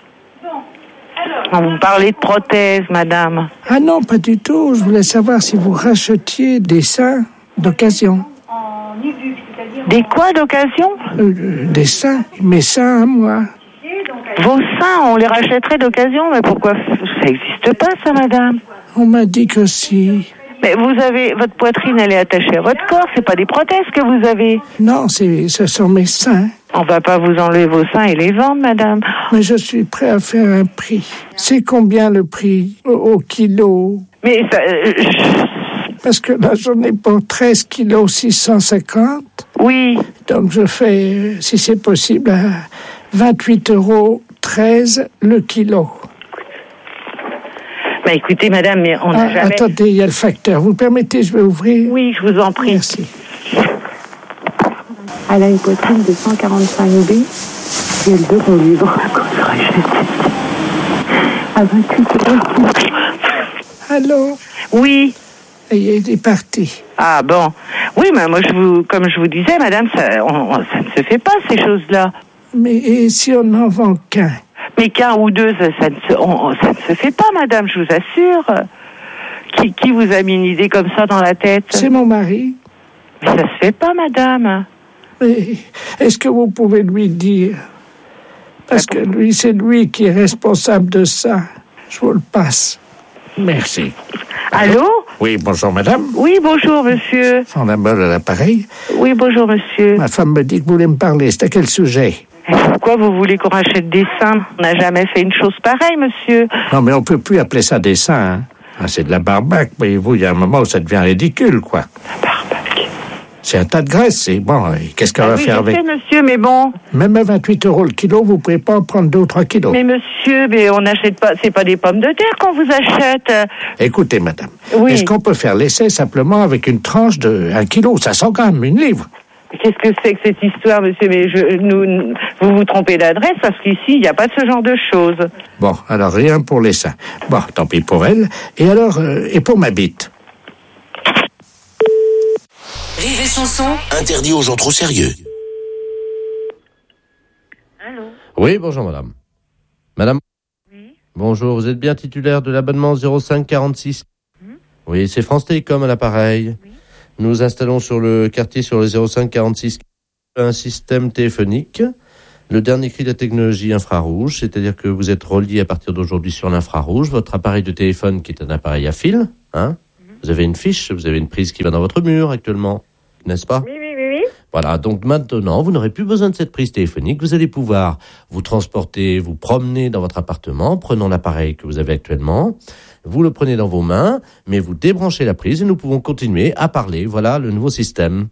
Vous parlez de prothèses, madame. Ah non, pas du tout. Je voulais savoir si vous rachetiez des seins d'occasion. Des quoi d'occasion? Des seins. Mes seins à moi. Vos seins, on les rachèterait d'occasion, mais pourquoi? Ça n'existe pas, ça, madame. On m'a dit que si. Mais vous avez, votre poitrine, elle est attachée à votre corps, c'est pas des prothèses que vous avez. Non, ce sont mes seins. On va pas vous enlever vos seins et les vendre, madame. Mais je suis prêt à faire un prix. C'est combien le prix au kilo? Mais ça, Parce que là, j'en ai pour 13 kilos 650. Oui. Donc je fais, si c'est possible, 28,13 € le kilo. Bah écoutez, madame, mais on n'a jamais... Attendez, il y a le facteur. Vous permettez, je vais ouvrir? Oui, je vous en prie. Merci. Elle a une poitrine de 145B et elle veut qu'on lui vende quand je rachète à 28 €. Allô? Oui. Et il est parti. Ah bon. Oui, mais moi, comme je vous disais, madame, ça ne se fait pas, ces choses-là. Mais et si on n'en vend qu'un? Mais qu'un ou deux, ça ne se fait pas, madame, je vous assure. Qui vous a mis une idée comme ça dans la tête? C'est mon mari. Mais ça se fait pas, madame. Mais est-ce que vous pouvez lui dire? Parce que lui, c'est lui qui est responsable de ça. Je vous le passe. Merci. Allô? Oui, bonjour madame. Oui, bonjour monsieur. Son amour à l'appareil. Oui, bonjour monsieur. Ma femme me dit que vous voulez me parler. C'est à quel sujet? Pourquoi vous voulez qu'on rachète des seins? On n'a jamais fait une chose pareille, monsieur. Non, mais on peut plus appeler ça des seins, hein. Ah, c'est de la barbaque, voyez-vous. Il y a un moment où ça devient ridicule, quoi. La barbaque. C'est un tas de graisse, c'est bon. Qu'est-ce qu'on va faire avec? Oui, monsieur, mais bon. Même à 28 € le kilo, vous pouvez pas en prendre 2 ou 3 kilos. Mais monsieur, on n'achète pas, c'est pas des pommes de terre qu'on vous achète. Écoutez, madame. Oui. Est-ce qu'on peut faire l'essai simplement avec une tranche de 1 kilo? Ça sent quand même 1 livre. Qu'est-ce que c'est que cette histoire, monsieur? Mais vous vous trompez d'adresse parce qu'ici, il n'y a pas de ce genre de choses. Bon, alors rien pour les seins. Bon, tant pis pour elle. Et alors, et pour ma bite? Rire et Chanson. Interdit aux gens trop sérieux. Allô? Oui, bonjour madame. Madame? Oui. Bonjour, vous êtes bien titulaire de l'abonnement 05 46 Oui, c'est France Télécom à l'appareil. Oui. Nous installons sur le quartier, sur le 05 46, un système téléphonique. Le dernier cri de la technologie infrarouge, c'est-à-dire que vous êtes relié à partir d'aujourd'hui sur l'infrarouge. Votre appareil de téléphone qui est un appareil à fil, hein. Vous avez une fiche, vous avez une prise qui va dans votre mur actuellement, n'est-ce pas ? Oui. Voilà, donc maintenant, vous n'aurez plus besoin de cette prise téléphonique. Vous allez pouvoir vous transporter, vous promener dans votre appartement, prenant l'appareil que vous avez actuellement. Vous le prenez dans vos mains, mais vous débranchez la prise et nous pouvons continuer à parler. Voilà le nouveau système.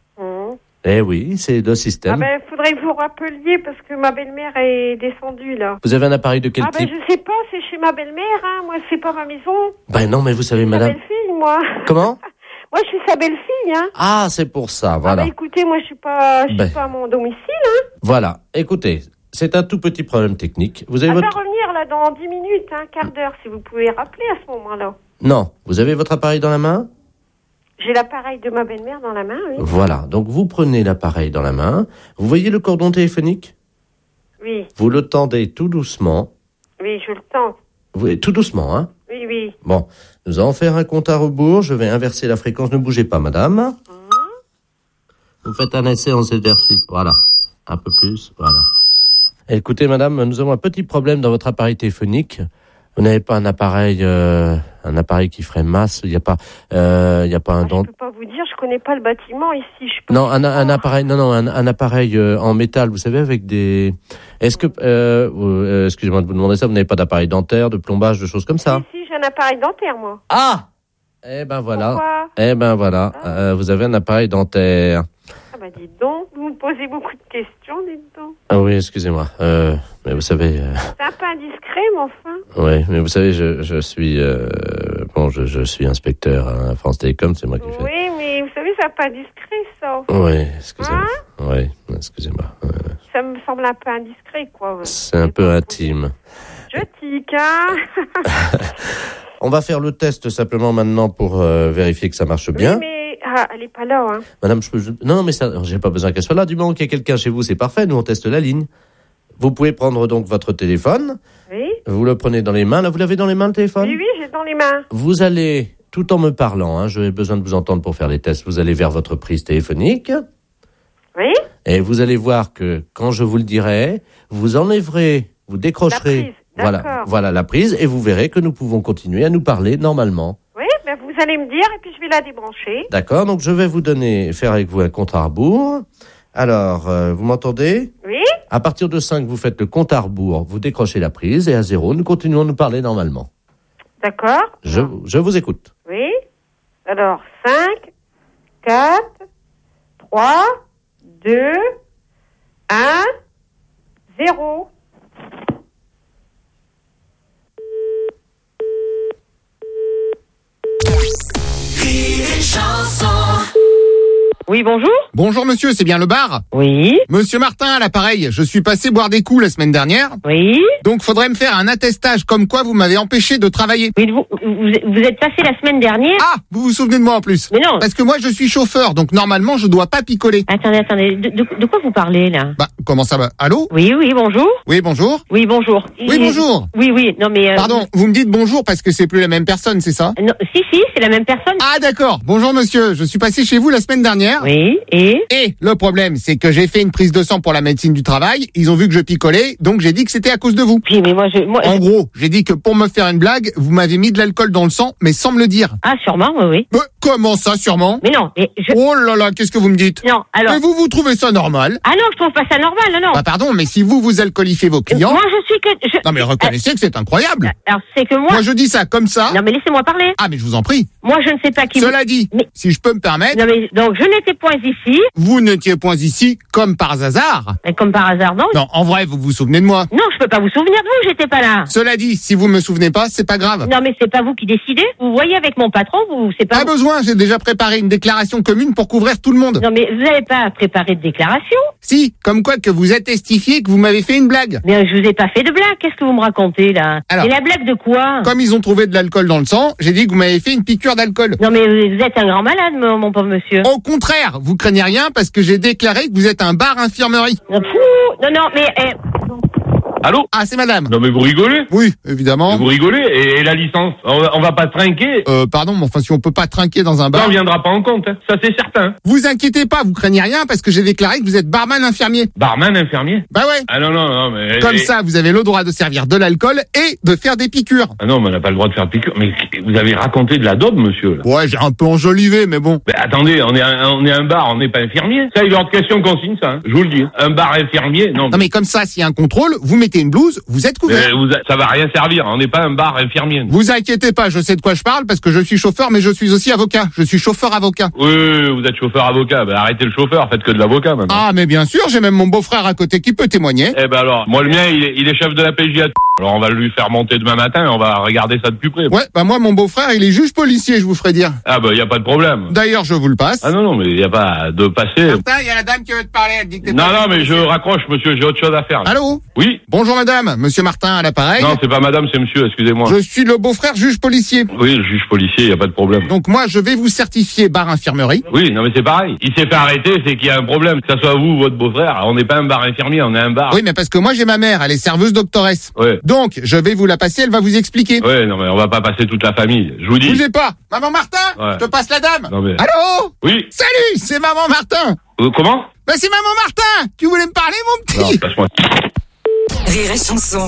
Eh oui, c'est le système. Ah ben, faudrait que vous rappeliez parce que ma belle-mère est descendue, là. Vous avez un appareil de quel type ? Je sais pas, c'est chez ma belle-mère, hein. Moi, c'est pas ma maison. Ben non, mais vous savez, madame... Ma belle-fille, moi. Comment ? Moi, je suis sa belle-fille, hein. Ah, c'est pour ça, voilà. Ah, écoutez, moi, je suis pas à mon domicile, hein. Voilà, écoutez, c'est un tout petit problème technique. Vous avez va revenir, là, dans 10 minutes, un quart d'heure, si vous pouvez rappeler à ce moment-là. Non, vous avez votre appareil dans la main ? J'ai l'appareil de ma belle-mère dans la main, oui. Voilà, donc vous prenez l'appareil dans la main. Vous voyez le cordon téléphonique ? Oui. Vous le tendez tout doucement. Oui, je le tends. Tout doucement, hein ? Oui. Bon, nous allons faire un compte à rebours. Je vais inverser la fréquence. Ne bougez pas, madame. Vous faites un essai en exercice. Voilà. Un peu plus. Voilà. Écoutez, madame, nous avons un petit problème dans votre appareil téléphonique. Vous n'avez pas un appareil qui ferait masse. Il n'y a pas un dent. Je peux pas vous dire. Je connais pas le bâtiment ici. Non, un appareil. Non, un appareil en métal. Vous savez, avec des. Est-ce que, excusez-moi de vous demander ça. Vous n'avez pas d'appareil dentaire, de plombage, de choses comme ça ? Si, j'ai un appareil dentaire, moi. Ah. Eh ben voilà. Pourquoi ? Eh ben voilà. Vous avez un appareil dentaire. Ah bah dites donc, vous me posez beaucoup de questions, dites donc. Ah oui, excusez-moi. Mais vous savez... C'est un peu indiscret, mais enfin. Oui, mais vous savez, je suis... je suis inspecteur à France Télécom, c'est moi qui fais... Oui, mais vous savez, c'est un peu indiscret, ça. Oui, excusez-moi. Oui, excusez-moi. Ça me semble un peu indiscret, quoi. C'est un peu intime. Je tique, hein. On va faire le test simplement maintenant pour vérifier que ça marche bien. Oui, mais elle est pas là, hein. Madame, non, mais ça, j'ai pas besoin qu'elle soit là. Du moment qu'il y a quelqu'un chez vous, c'est parfait. Nous, on teste la ligne. Vous pouvez prendre donc votre téléphone. Oui. Vous le prenez dans les mains. Là, vous l'avez dans les mains, le téléphone ? Oui, j'ai dans les mains. Vous allez, tout en me parlant, hein, j'ai besoin de vous entendre pour faire les tests, vous allez vers votre prise téléphonique. Oui. Et vous allez voir que, quand je vous le dirai, vous enlèverez, vous décrocherez. Voilà la prise, et vous verrez que nous pouvons continuer à nous parler normalement. Oui, ben vous allez me dire, et puis je vais la débrancher. D'accord, donc je vais vous faire avec vous un compte à rebours. Alors, vous m'entendez ? Oui. À partir de 5, vous faites le compte à rebours, vous décrochez la prise, et à 0, nous continuons à nous parler normalement. D'accord. Je vous écoute. Oui. Alors, 5, 4, 3, 2, 1, 0. Oui, bonjour. Bonjour monsieur, c'est bien le bar ? Oui. Monsieur Martin à l'appareil, je suis passé boire des coups la semaine dernière. Oui. Donc faudrait me faire un attestage comme quoi vous m'avez empêché de travailler. Oui, vous êtes passé la semaine dernière. Ah, vous vous souvenez de moi en plus ? Mais non. Parce que moi je suis chauffeur, donc normalement je dois pas picoler. Attendez, de quoi vous parlez là ? Bah, comment ça va ? Allô ? Oui, bonjour. Oui, bonjour. Oui, bonjour. Oui, bonjour. Oui, non mais... Pardon, vous me dites bonjour parce que c'est plus la même personne, c'est ça ? Non, si, c'est la même personne. Ah d'accord, bonjour monsieur, je suis passé chez vous la semaine dernière. Oui, et le problème, c'est que j'ai fait une prise de sang pour la médecine du travail, ils ont vu que je picolais, donc j'ai dit que c'était à cause de vous. Oui, mais moi, En gros, j'ai dit que pour me faire une blague, vous m'avez mis de l'alcool dans le sang, mais sans me le dire. Ah, sûrement, oui. Comment ça, sûrement ? Mais non, mais Oh là là, qu'est-ce que vous me dites ? Non, alors... Mais vous trouvez ça normal ? Ah non, je trouve pas ça normal, non. Bah pardon, mais si vous alcoolifiez vos clients... Moi, je suis que... Non mais reconnaissez que c'est incroyable. Alors, c'est que moi... Moi, je dis ça comme ça... Non mais laissez-moi parler. Ah mais je vous en prie. Moi, je ne sais pas qui... Cela dit, si je peux me permettre... Non mais, donc, je n'étais point ici. Vous n'étiez point ici comme par hasard. Comme par hasard, non. Non, en vrai, vous vous souvenez de moi. Non, je peux pas vous souvenir de vous, j'étais pas là. Cela dit, si vous me souvenez pas, c'est pas grave. Non mais c'est pas vous qui décidez. Vous voyez avec mon patron, c'est pas... Pas besoin, j'ai déjà préparé une déclaration commune pour couvrir tout le monde. Non mais vous n'avez pas préparé de déclaration. Si, comme quoi que vous attestifiez que vous m'avez fait une blague. Mais je vous ai pas fait de blague, qu'est-ce que vous me racontez là? Alors, et la blague de quoi? Comme ils ont trouvé de l'alcool dans le sang, j'ai dit que vous m'avez fait une piqûre d'alcool. Non mais vous êtes un grand malade, mon pauvre monsieur. Au contraire, vous craignez rien parce que j'ai déclaré que vous êtes un bar infirmerie. Non, mais... Allô? Ah, c'est madame. Non mais vous rigolez? Oui, évidemment. Vous rigolez? Et la licence? On va pas trinquer? Pardon, mais enfin, si on peut pas trinquer dans un bar... Ça ne viendra pas en compte, hein. Ça c'est certain. Vous inquiétez pas, vous craignez rien parce que j'ai déclaré que vous êtes barman infirmier. Barman infirmier? Bah ouais. Ah non, mais... Comme ça, vous avez le droit de servir de l'alcool et de faire des piqûres. Ah non, mais on n'a pas le droit de faire de piqûres. Mais vous avez raconté de la daube, monsieur, là. Ouais, j'ai un peu enjolivé, mais bon. Mais attendez, on est un bar, on n'est pas infirmier. Ça, il est hors de question qu'on signe ça, hein. Je vous le dis. Un bar infirmier, non. Non mais comme ça, s'il y a un contrôle, vous mettez une blouse, vous êtes couvert. Ça va rien servir, on n'est pas un bar infirmier. Vous inquiétez pas, je sais de quoi je parle parce que je suis chauffeur, mais je suis aussi avocat. Je suis chauffeur-avocat. Oui, vous êtes chauffeur-avocat. Ben, arrêtez le chauffeur, faites que de l'avocat maintenant. Ah, mais bien sûr, j'ai même mon beau-frère à côté qui peut témoigner. Eh ben alors, moi le mien, il est chef de la PJ à alors on va lui faire monter demain matin et on va regarder ça de plus près. Ouais, bah moi mon beau-frère, il est juge policier, je vous ferai dire. Ah bah y a pas de problème. D'ailleurs, je vous le passe. Ah non, mais y a pas de passer. Martin, il y a la dame qui veut te parler, elle dit que Non, mais je raccroche, monsieur, j'ai autre chose à faire. Là. Allô? Oui. Bonjour madame, monsieur Martin à l'appareil. Non, c'est pas madame, c'est monsieur, excusez-moi. Je suis le beau-frère juge policier. Oui, le juge policier, y a pas de problème. Donc moi, je vais vous certifier bar infirmerie. Oui, non mais c'est pareil. Il s'est fait arrêter, c'est qu'il y a un problème. Que ça soit vous ou votre beau-frère, on n'est pas un bar infirmier, on est un bar. Oui, mais parce que moi j'ai ma mère, elle est serveuse doctoresse. Ouais. Donc, je vais vous la passer, elle va vous expliquer. Ouais, non mais on va pas passer toute la famille. Je vous dis. Bougez pas. Maman Martin, ouais. Je te passe la dame. Non mais... Allô? Oui. Salut, c'est Maman Martin. Comment? Bah c'est Maman Martin. Tu voulais me parler, mon petit? Non, passe-moi. Rire et chanson.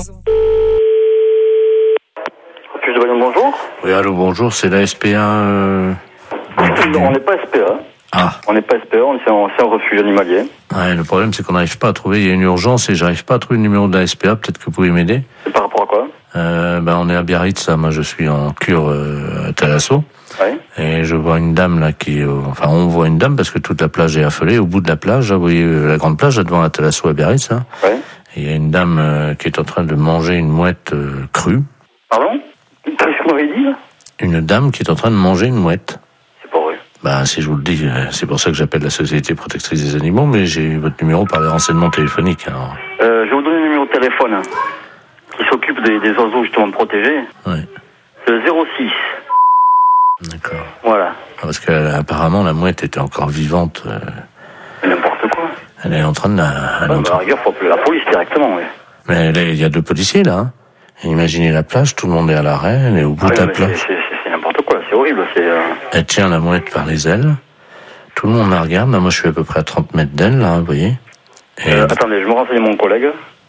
Bonjour. Oui, allô, bonjour, c'est la SPA. Non, on n'est pas SPA. Ah. On n'est pas SPA, c'est un refuge animalier. Ouais, le problème, c'est qu'on n'arrive pas à trouver. Il y a une urgence et j'arrive pas à trouver le numéro de la SPA. Peut-être que vous pouvez m'aider. Et par rapport à quoi? On est à Biarritz, là. Moi, je suis en cure à Thalasso. Ouais. Et je vois une dame, là, on voit une dame parce que toute la plage est affolée. Au bout de la plage, là, vous voyez la grande plage, là, devant la Thalasso à Biarritz, là. Ouais. Et il y a une dame qui est en train de manger une mouette crue. Pardon? Qu'est-ce que vous m'avez dit, là? Une dame qui est en train de manger une mouette. C'est pas vrai. Bah, si je vous le dis, c'est pour ça que j'appelle la Société Protectrice des Animaux, mais j'ai eu votre numéro par les renseignements téléphoniques. Alors... je vais vous donner le numéro de téléphone qui s'occupe des oiseaux justement protégés. Ouais. C'est le 06. D'accord. Voilà. Parce qu'apparemment, la mouette était encore vivante. N'importe quoi. Elle est en train de la... À la rigueur, faut appeler la police directement, oui. Mais il y a 2 policiers, là. Hein. Imaginez la plage, tout le monde est à l'arrêt, elle est au bout de la plage. C'est n'importe quoi, c'est horrible. Elle tient la mouette par les ailes. Tout le monde la regarde. Là, moi, je suis à peu près à 30 mètres d'elle, là, vous voyez. Et attendez, je me renseigne mon collègue.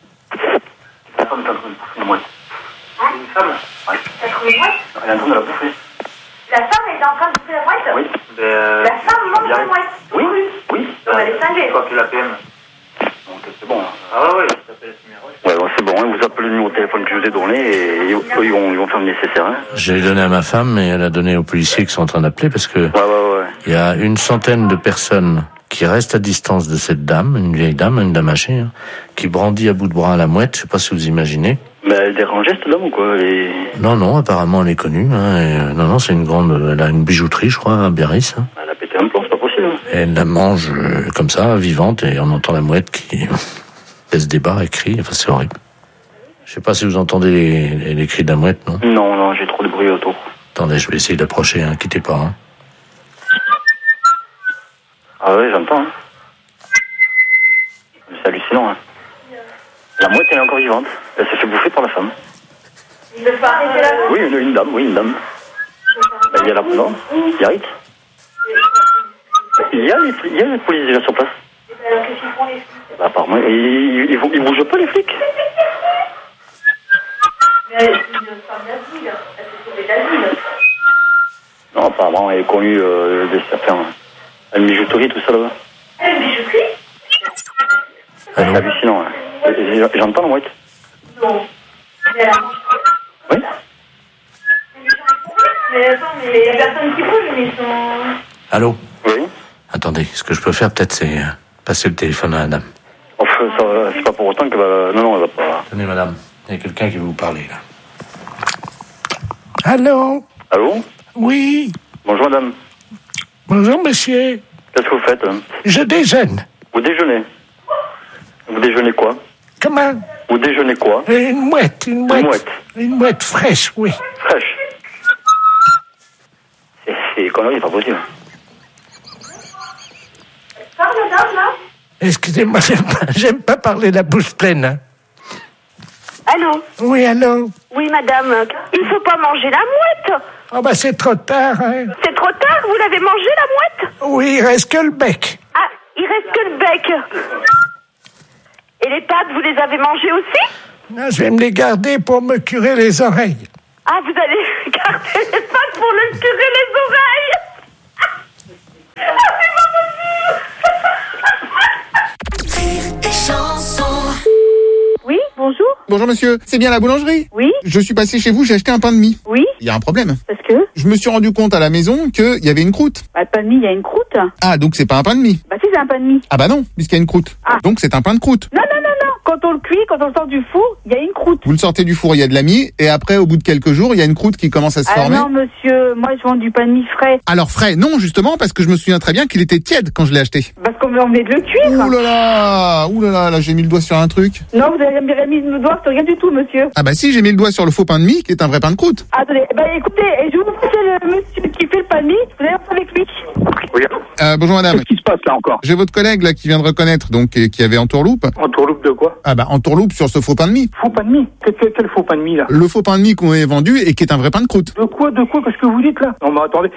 La femme est en train de bouffer une mouette. Une femme? Oui. Elle trouve une mouette? Elle est en train de la bouffer. La femme est en train de bouffer la mouette? Oui. La femme mange la mouette? Oui. Elle est cinglée. Quoi que la PM. Donc c'est bon. Ah oui, ça s'appelle ce numéro. Ouais, bon, c'est bon, hein, vous appelez le numéro de téléphone que je vous ai donné et eux, ils vont faire le nécessaire. Hein. J'ai donné à ma femme et elle a donné aux policiers qui sont en train d'appeler parce que il y a une centaine de personnes qui restent à distance de cette dame, une vieille dame, une dame âgée, hein, qui brandit à bout de bras la mouette, je sais pas si vous imaginez. Mais elle dérangeait cette dame ou quoi? Non, apparemment elle est connue. Hein, et, non, c'est une grande... Elle a une bijouterie, je crois, à Biarritz. Hein. Elle a pété un plomb, c'est pas possible. Et elle la mange comme ça, vivante, et on entend la mouette qui baisse des barres et crie. Enfin, c'est horrible. Je sais pas si vous entendez les cris de la mouette, non? Non, j'ai trop de bruit autour. Attendez, je vais essayer d'approcher, hein, quittez pas. Hein. Ah oui, j'entends. Hein. C'est hallucinant. Hein. La mouette, elle est encore vivante. Elle s'est fait bouffer par la femme. Il ne faut arrêter la femme? Oui, une dame. Il y a la... Non, Biarritz. Il y a les policiers déjà sur place. Alors qu'est-ce qu'ils font les flics? Bah, apparemment, ils bougent pas les flics. Mais elle est une femme d'asile. Elle s'est sauvée d'asile. Non, apparemment, elle est connue des certains. Une bijouterie, tout ça là-bas. Elle est une bijouterie? C'est hallucinant. Hein. J'entends la mouette. Non. Mais elle a mangé. Oui. Mais attends, mais il y a personne qui bouge, mais ils sont... Allô? Oui. Attendez, ce que je peux faire peut-être, c'est passer le téléphone à la dame. Enfin, c'est pas pour autant que non, elle va pas... Tenez, madame, il y a quelqu'un qui veut vous parler, là. Allô? Allô? Oui. Bonjour, madame. Bonjour, monsieur. Qu'est-ce que vous faites? Je déjeune. Vous déjeunez? Vous déjeunez quoi? Comment? Vous déjeunez quoi? Une mouette. Une mouette fraîche, oui. Fraîche? C'est connerie, pas possible. Parle, madame, là? Excusez-moi, j'aime pas parler la bouche pleine. Hein. Allô? Oui, allô? Oui, madame. Il faut pas manger la mouette. Oh, bah, c'est trop tard, hein. C'est trop tard, vous l'avez mangé, la mouette? Oui, il reste que le bec. Ah, il reste que le bec. Et les pattes, vous les avez mangées aussi? Non, je vais me les garder pour me curer les oreilles. Ah, vous allez garder les pattes pour le curer les oreilles? Ah, c'est pas possible. Oui, bonjour. Bonjour monsieur, c'est bien la boulangerie? Oui. Je suis passé chez vous, j'ai acheté un pain de mie. Oui. Il y a un problème. Parce que? Je me suis rendu compte à la maison qu'il y avait une croûte. Bah, le pain de mie, il y a une croûte. Ah, donc c'est pas un pain de mie? Bah si, c'est un pain de mie. Ah bah non, puisqu'il y a une croûte. Ah. Donc c'est un pain de croûte. Non. Quand on le cuit, quand on le sort du four, il y a une croûte. Vous le sortez du four, il y a de la mie, et après, au bout de quelques jours, il y a une croûte qui commence à se former. Non, monsieur, moi je vends du pain de mie frais. Alors frais, non, justement, parce que je me souviens très bien qu'il était tiède quand je l'ai acheté. Parce qu'on venait de le cuire. Ouh là là, j'ai mis le doigt sur un truc. Non, vous avez jamais mis le doigt sur rien du tout, monsieur. Ah bah si, j'ai mis le doigt sur le faux pain de mie, qui est un vrai pain de croûte. Attendez, bah écoutez, je vous passer le monsieur qui fait le pain de mie, vous allez voir avec lui. Oui. Bonjour madame. Qu'est-ce qui se passe là encore? J'ai votre collègue là qui vient de reconnaître, donc qui avait entourloupe. Entourloupe de quoi? Ah bah entourloupe sur ce faux pain de mie. Faux pain de mie? Quel faux pain de mie là? Le faux pain de mie qu'on a vendu et qui est un vrai pain de croûte. De quoi? Qu'est-ce que vous dites là? Non mais attendez,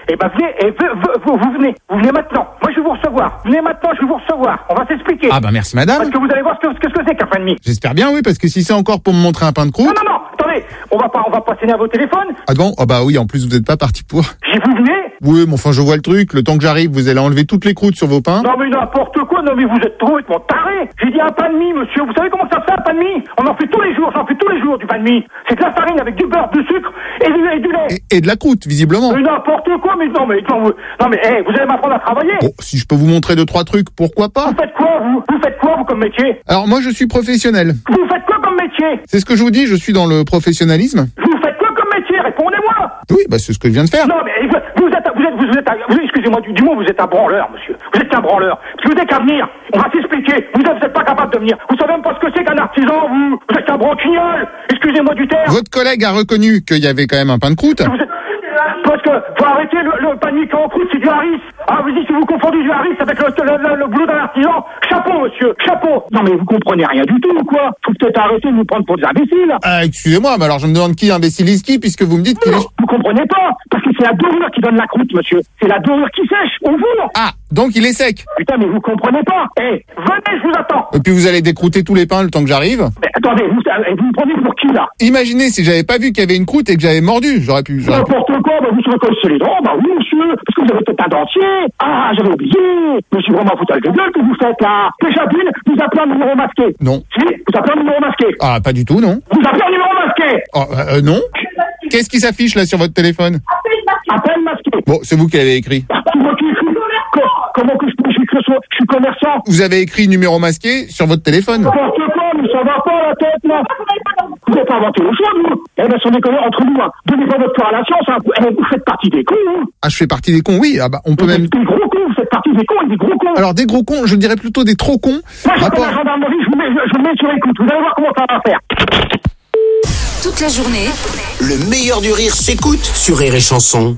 vous venez maintenant. Moi je vais vous recevoir. Venez maintenant, je vais vous recevoir. On va s'expliquer. Ah bah merci madame. Parce que vous allez voir ce que c'est qu'un pain de mie. J'espère bien oui, parce que si c'est encore pour me montrer un pain de croûte... Non, attendez, on va pas sonner à vos téléphones. Ah bon? Ah bah oui, en plus vous n'êtes pas parti pour... Si vous venez... Oui, mais enfin je vois le truc, le temps que j'arrive, vous allez enlever toutes les croûtes sur vos pains. Non mais n'importe quoi, non mais vous êtes complètement taré. J'ai dit un pain de mie, monsieur. Vous savez comment ça se fait un pain de mie? On en fait tous les jours, j'en fais tous les jours du pain de mie. C'est de la farine avec du beurre, du sucre et du lait. Et de la croûte, visiblement. Mais n'importe quoi, mais non mais vous allez m'apprendre à travailler. Bon, si je peux vous montrer 2-3 trucs, pourquoi pas? Vous faites quoi vous comme métier? Alors moi je suis professionnel. Vous faites quoi comme métier? C'est ce que je vous dis, je suis dans le professionnalisme. Vous faites quoi comme métier? Répondez-moi. Oui, bah c'est ce que je viens de faire. Non mais excusez-moi du mot, vous êtes un branleur, monsieur. Vous êtes un branleur. Parce que vous n'avez qu'à venir. On va s'expliquer. Vous n'êtes pas capable de venir. Vous savez même pas ce que c'est qu'un artisan, vous. Vous êtes un broquignol. Excusez-moi du terme. Votre collègue a reconnu qu'il y avait quand même un pain de croûte. Parce que faut arrêter le pain de mie en croûte, c'est du Harris. Ah, vous dites si vous confondez du Harris avec le boulot d'un artisan. Chapeau, monsieur, chapeau. Non mais vous comprenez rien du tout ou quoi? Faut peut-être arrêter de nous prendre pour des imbéciles. Excusez-moi, mais alors je me demande qui imbécilise qui, puisque vous me dites qu'il est... Vous comprenez pas? Parce que c'est la dorure qui donne la croûte, monsieur. C'est la dorure qui sèche, au four. Ah, donc il est sec. Putain, mais vous comprenez pas. Venez, je vous attends. Et puis vous allez décrouter tous les pains le temps que j'arrive. Mais attendez, vous me prenez pour qui là? Imaginez si j'avais pas vu qu'il y avait une croûte et que j'avais mordu, j'aurais pu... N'importe quoi, vous se recollez les dents, oui monsieur, parce que vous avez peut-être un dentier. Ah, j'avais oublié. Mais c'est vraiment un foutage de gueule que vous faites là. Déjà d'une, vous appelez un numéro masqué. Non. Si, vous appelez un numéro masqué. Ah, pas du tout, non. Vous appelez un numéro masqué. Oh, non. Qu'est-ce qui s'affiche là sur votre téléphone? Appel masqué. Bon, c'est vous qui l'avez écrit. C'est moi qui ai écrit. Comment que je peux écrire ça? Je suis commerçant. Vous avez écrit numéro masqué sur votre téléphone. N'importe quoi, mais ça va pas la tête là. Vous n'avez pas inventé le choix, vous. Eh ben, sans déconner, entre nous, hein. Donnez pas votre cœur à la science, hein. Vous faites partie des cons, hein. Ah, je fais partie des cons, oui. Ah bah, on peut même... Des gros cons, vous faites partie des cons et des gros cons. Alors, des gros cons, je dirais plutôt des trop cons. Moi, je la gendarmerie, je vous mets sur écoute. Vous allez voir comment ça va faire. Toute la journée, Le meilleur du rire s'écoute sur Rire et Chanson.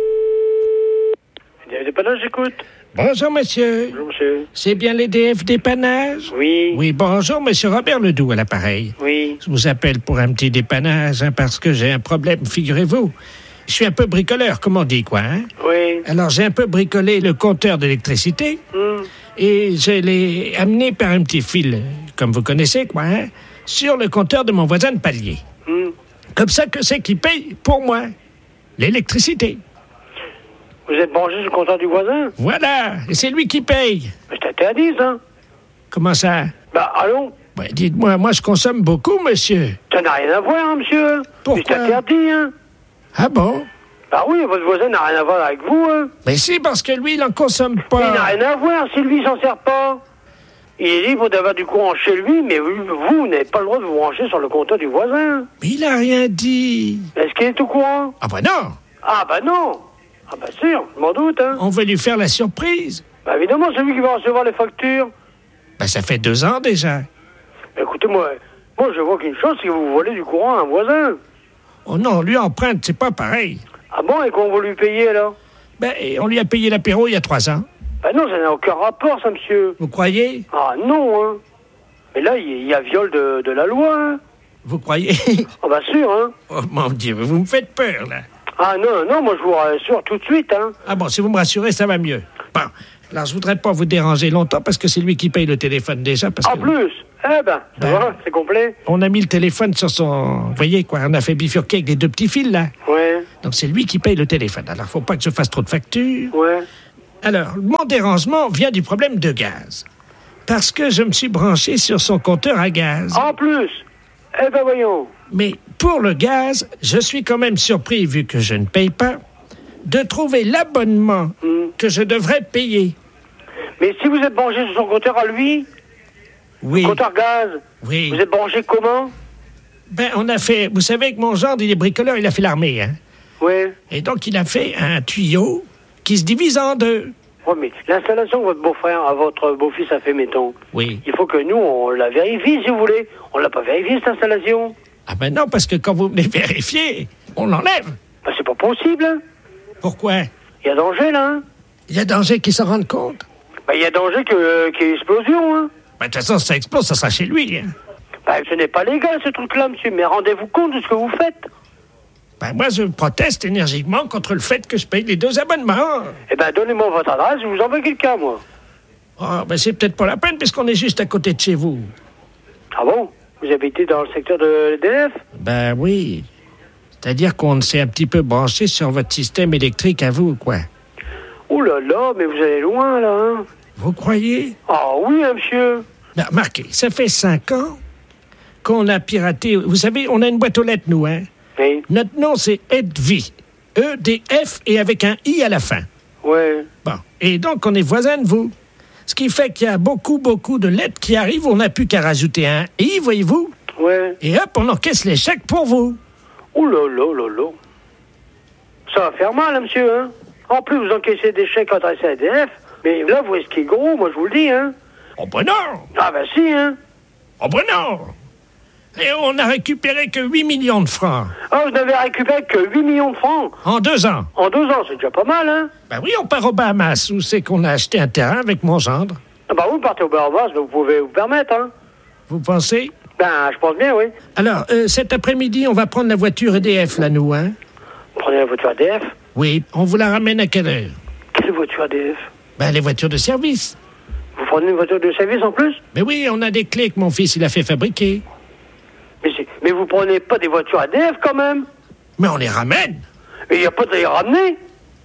Dépannage, j'écoute. Bonjour, monsieur. Bonjour, monsieur. C'est bien les DF dépannage? Oui. Oui, bonjour, monsieur Robert Ledoux à l'appareil. Oui. Je vous appelle pour un petit dépannage, parce que j'ai un problème, figurez-vous. Je suis un peu bricoleur, comme on dit, quoi, hein? Oui. Alors, j'ai un peu bricolé le compteur d'électricité, et je l'ai amené par un petit fil, comme vous connaissez, quoi, hein, sur le compteur de mon voisin de palier. Comme ça, que c'est qui paye pour moi l'électricité. Vous êtes branché sur le compteur du voisin? Voilà, et c'est lui qui paye. Mais c'est interdit, ça. Comment ça? Bah, allons. Ouais, dites-moi, moi je consomme beaucoup, monsieur. Ça n'a rien à voir, hein, monsieur. Pourquoi? C'est interdit, hein. Ah bon? Bah oui, votre voisin n'a rien à voir avec vous, hein. Mais si, parce que lui, il en consomme pas. Il n'a rien à voir si lui, il s'en sert pas. Il est libre d'avoir du courant chez lui, mais vous n'avez pas le droit de vous brancher sur le compteur du voisin. Mais il a rien dit. Est-ce qu'il est au courant? Ah bah non. Ah bah non. Ah bah sûr, je m'en doute, hein. On va lui faire la surprise. Bah évidemment, c'est lui qui va recevoir les factures. Bah ça fait 2 ans déjà. Bah, écoutez, moi je vois qu'une chose, c'est que vous volez du courant à un voisin. Oh non, lui emprunte, c'est pas pareil. Ah bon, et qu'on va lui payer alors? Ben, on lui a payé l'apéro il y a 3 ans. Bah non, ça n'a aucun rapport, ça, monsieur. Vous croyez? Ah non, hein. Mais là, il y a viol de la loi, hein. Vous croyez? Ah bah sûr, hein. Oh mon Dieu, vous me faites peur, là. Ah non, moi je vous rassure tout de suite, hein. Ah bon, si vous me rassurez, ça va mieux. Bon, alors je voudrais pas vous déranger longtemps parce que c'est lui qui paye le téléphone déjà. Parce En que plus, ça va, c'est complet. on a mis le téléphone sur son... Vous voyez quoi, on a fait bifurquer avec les 2 petits fils, là. Ouais. Donc c'est lui qui paye le téléphone. Alors faut pas que je fasse trop de factures. Ouais. Alors, mon dérangement vient du problème de gaz. Parce que je me suis branché sur son compteur à gaz. En plus, voyons. Mais pour le gaz, je suis quand même surpris, vu que je ne paye pas, de trouver l'abonnement que je devrais payer. Mais si vous êtes branché sur son compteur à lui, oui. Compteur gaz, oui. Vous êtes branché comment? Ben, on a fait... Vous savez que mon gendre, il est bricoleur, il a fait l'armée, hein? Oui. Et donc, il a fait un tuyau qui se divise en 2. Oui, mais l'installation que votre beau-frère, votre beau-fils a fait, mettons. Oui. Il faut que nous, on la vérifie, si vous voulez. On l'a pas vérifié, cette installation. Ah ben non, parce que quand vous venez vérifier, on l'enlève. Ben, c'est pas possible, hein. Pourquoi? Il y a danger, là, hein. Il y a danger qu'il s'en rende compte? Ben, il y a danger qu'il y ait explosion, hein. Ben, de toute façon, si ça explose, ça sera chez lui, hein. Ben, ce n'est pas légal, ce truc-là, monsieur. Mais rendez-vous compte de ce que vous faites. Ben, moi, je proteste énergiquement contre le fait que je paye les 2 abonnements. Eh ben, donnez-moi votre adresse, je vous envoie quelqu'un, moi. Oh, ben, c'est peut-être pas la peine, puisqu'on est juste à côté de chez vous. Ah bon? Vous habitez dans le secteur de l'EDF? Ben oui. C'est-à-dire qu'on s'est un petit peu branché sur votre système électrique à vous, quoi. Ouh là là, mais vous allez loin, là, hein? Vous croyez? Ah oui, hein, monsieur. Ben, remarquez, ça fait 5 ans qu'on a piraté... Vous savez, on a une boîte aux lettres, nous, hein? Oui. Notre nom, c'est EDF. E-D-F et avec un I à la fin. Ouais. Bon. Et donc, on est voisins de vous. Ce qui fait qu'il y a beaucoup de lettres qui arrivent. On n'a plus qu'à rajouter un I, voyez-vous. Ouais. Et hop, on encaisse les chèques pour vous. Ouh là là là là. Ça va faire mal, hein, monsieur, hein? En plus, vous encaissez des chèques adressés à EDF. Mais là, vous risquez gros, moi, je vous le dis, hein? Oh ben non! Ah ben si, hein? Oh ben non! Et on n'a récupéré que 8 millions de francs. Ah, vous n'avez récupéré que 8 millions de francs? En 2 ans. En 2 ans, c'est déjà pas mal, hein? Ben oui, on part aux Bahamas, où c'est qu'on a acheté un terrain avec mon gendre. Ah bah vous partez aux Bahamas, vous pouvez vous permettre, hein? Vous pensez? Ben, je pense bien, oui. Alors, cet après-midi, on va prendre la voiture EDF, là, nous, hein? Prenez la voiture EDF? Oui, on vous la ramène à quelle heure? Quelle voiture EDF? Ben, les voitures de service. Vous prenez une voiture de service en plus? Mais oui, on a des clés que mon fils, il a fait fabriquer. Mais vous prenez pas des voitures EDF, quand même? Mais on les ramène. Mais il n'y a pas de les ramener.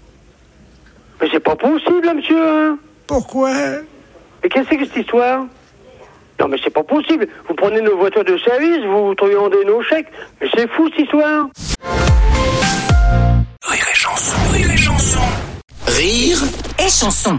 Mais c'est pas possible, là, monsieur, hein? Pourquoi? Mais qu'est-ce que c'est que cette histoire? Non, mais c'est pas possible. Vous prenez nos voitures de service, vous truandez nos chèques. Mais c'est fou, cette histoire. Rire et chanson, rire et chanson. Rire et chanson.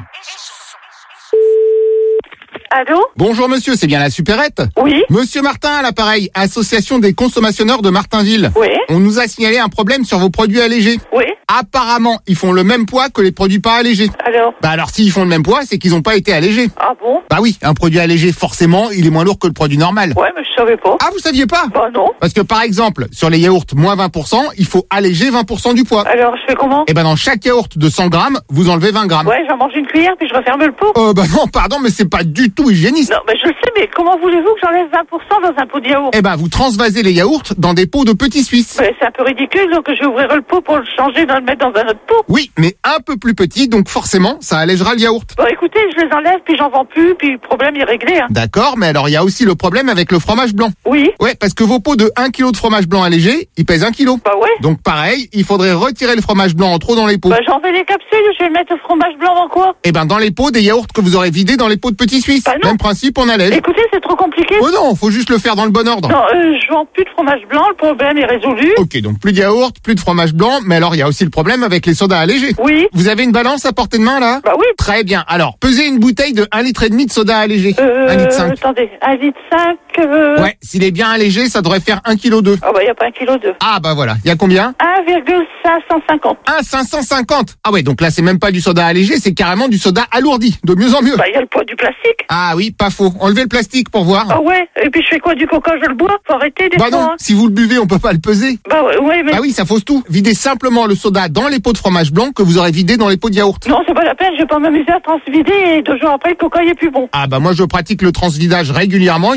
Allô? Bonjour monsieur, c'est bien la supérette? Oui. Monsieur Martin à l'appareil, association des consommateurs de Martinville. Oui. On nous a signalé un problème sur vos produits allégés. Oui. Apparemment, ils font le même poids que les produits pas allégés. Alors? Bah alors s'ils font le même poids, c'est qu'ils n'ont pas été allégés. Ah bon? Bah oui, un produit allégé, forcément, il est moins lourd que le produit normal. Ouais, mais je savais pas. Ah, vous saviez pas? Bah non. Parce que par exemple, sur les yaourts moins 20%, il faut alléger 20% du poids. Alors, je fais comment? Et ben dans chaque yaourt de 100 grammes, vous enlevez 20 grammes. Ouais, j'en mange une cuillère puis je referme le pot. Bah non, pardon, mais c'est pas du tout hygiéniste. Non, mais je sais, mais comment voulez-vous que j'enlève 20% dans un pot de yaourt? Eh ben, vous transvasez les yaourts dans des pots de petits Suisses. Ouais, c'est un peu ridicule, donc je vais ouvrir le pot pour le changer, le mettre dans un autre pot. Oui, mais un peu plus petit, donc forcément, ça allégera le yaourt. Bon, écoutez, je les enlève, puis j'en vends plus, puis le problème est réglé, hein. D'accord, mais alors il y a aussi le problème avec le fromage blanc. Oui. Ouais, parce que vos pots de 1 kg de fromage blanc allégé, ils pèsent 1 kg. Bah ouais. Donc pareil, il faudrait retirer le fromage blanc en trop dans les pots. Bah j'en fais les capsules, je vais mettre le fromage blanc dans quoi? Eh ben dans les pots des yaourts que vous aurez vidés dans les pots de petits Suisses. Bah non. Même principe, on allège. Écoutez, c'est trop compliqué. Oh non, faut juste le faire dans le bon ordre. Non, je vends plus de fromage blanc, le problème est résolu. Ok, donc plus de yaourt, plus de fromage blanc, mais alors il y a aussi le problème avec les sodas allégés. Oui. Vous avez une balance à portée de main là? Bah oui. Très bien. Alors, pesez une bouteille de 1,5 litre de soda allégé. 1,5 litre. Attendez, 1,5 litre. Ouais, s'il est bien allégé, ça devrait faire 1,2 kg. Ah bah y a pas 1,2 kg. Ah bah voilà, il y a combien? 1,550. 1,550. Ah ouais, donc là c'est même pas du soda allégé, c'est carrément du soda alourdi, de mieux en mieux. Bah y a le poids du plastique. Ah oui, pas faux. Enlevez le plastique pour voir. Ah ouais, et puis je fais quoi du coca, je le bois? Faut arrêter des Bah fois, non, hein. si vous le buvez, on peut pas le peser. Bah ouais, mais... Bah oui, ça fausse tout. Videz simplement le soda dans les pots de fromage blanc que vous aurez vidé dans les pots de yaourt. Non, c'est pas la peine, je vais pas m'amuser à transvider et 2 jours après, le coca il est plus bon. Ah bah moi je pratique le transvidage régulièrement, il y a aucun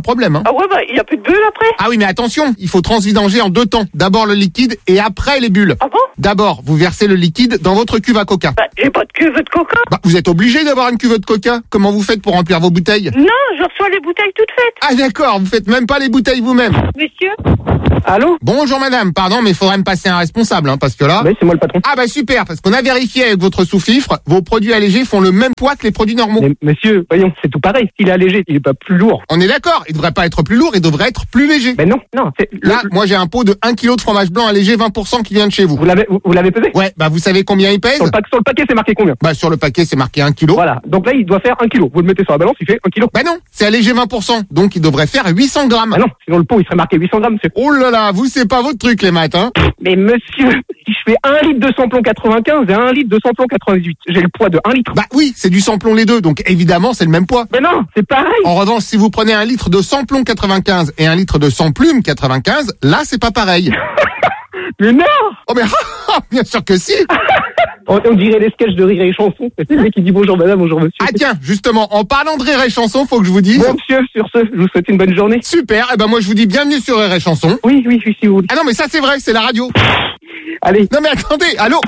problème. Hein. Ah ouais, bah, il n'y a plus de bulles après? Ah oui, mais attention, il faut transvidanger en 2 temps. D'abord le liquide et après les bulles. Ah bon? D'abord, vous versez le liquide dans votre cuve à coca. Bah, j'ai pas de cuve de coca. Bah, vous êtes obligé d'avoir une cuve de coca. Comment vous faites pour remplir vos bouteilles? Non, je reçois les bouteilles toutes faites. Ah d'accord, vous faites même pas les bouteilles vous-même. Monsieur? Allô? Bonjour madame, pardon, mais il faudrait me passer un responsable, hein, parce que là... Oui, c'est moi le patron. Ah bah super, parce qu'on a vérifié avec votre sous-fifre, vos produits allégés font le même poids que les produits normaux. Mais monsieur, voyons, c'est tout pareil. S'il est allégé, il est pas plus lourd. On est d'accord, il devrait pas être plus lourd, il devrait être plus léger. Mais non, c'est... Là, moi j'ai un pot de 1 kg de fromage blanc allégé 20% qui vient de chez vous. Vous l'avez pesé? Ouais, bah vous savez combien il pèse? Sur le paquet, c'est marqué combien? Bah sur le paquet, c'est marqué 1 kg. Voilà, donc là, il doit faire 1 kg. Vous le mettez sur la balance, il fait 1 kg. Bah non, c'est allégé 20%, donc il devrait faire 800 grammes. Ah non, sinon le pot, il serait marqué 800 grammes, monsieur. Oh là là, vous c'est pas votre truc les maths, hein. Mais monsieur, si je fais 1 litre de samplon 95 et 1 litre de samplon 98, j'ai le poids de 1 litre. Bah oui, c'est du samplon les deux, donc évidemment c'est le même poids. Mais non, c'est pareil. En revanche, si vous prenez 1 litre de samplon 95 et 1 litre de sans-plume 95, là c'est pas pareil. Mais non. Oh mais bien sûr que si. On dirait les sketchs de Rire et Chanson. C'est le mec qui dit bonjour madame, bonjour monsieur. Ah tiens, justement, en parlant de Rire et Chanson, faut que je vous dise... Bon monsieur, sur ce, je vous souhaite une bonne journée. Super, et ben moi je vous dis bienvenue sur Rire et Chanson. Oui, si vous voulez. Ah non mais ça c'est vrai, c'est la radio. Allez. Non mais attendez, allô.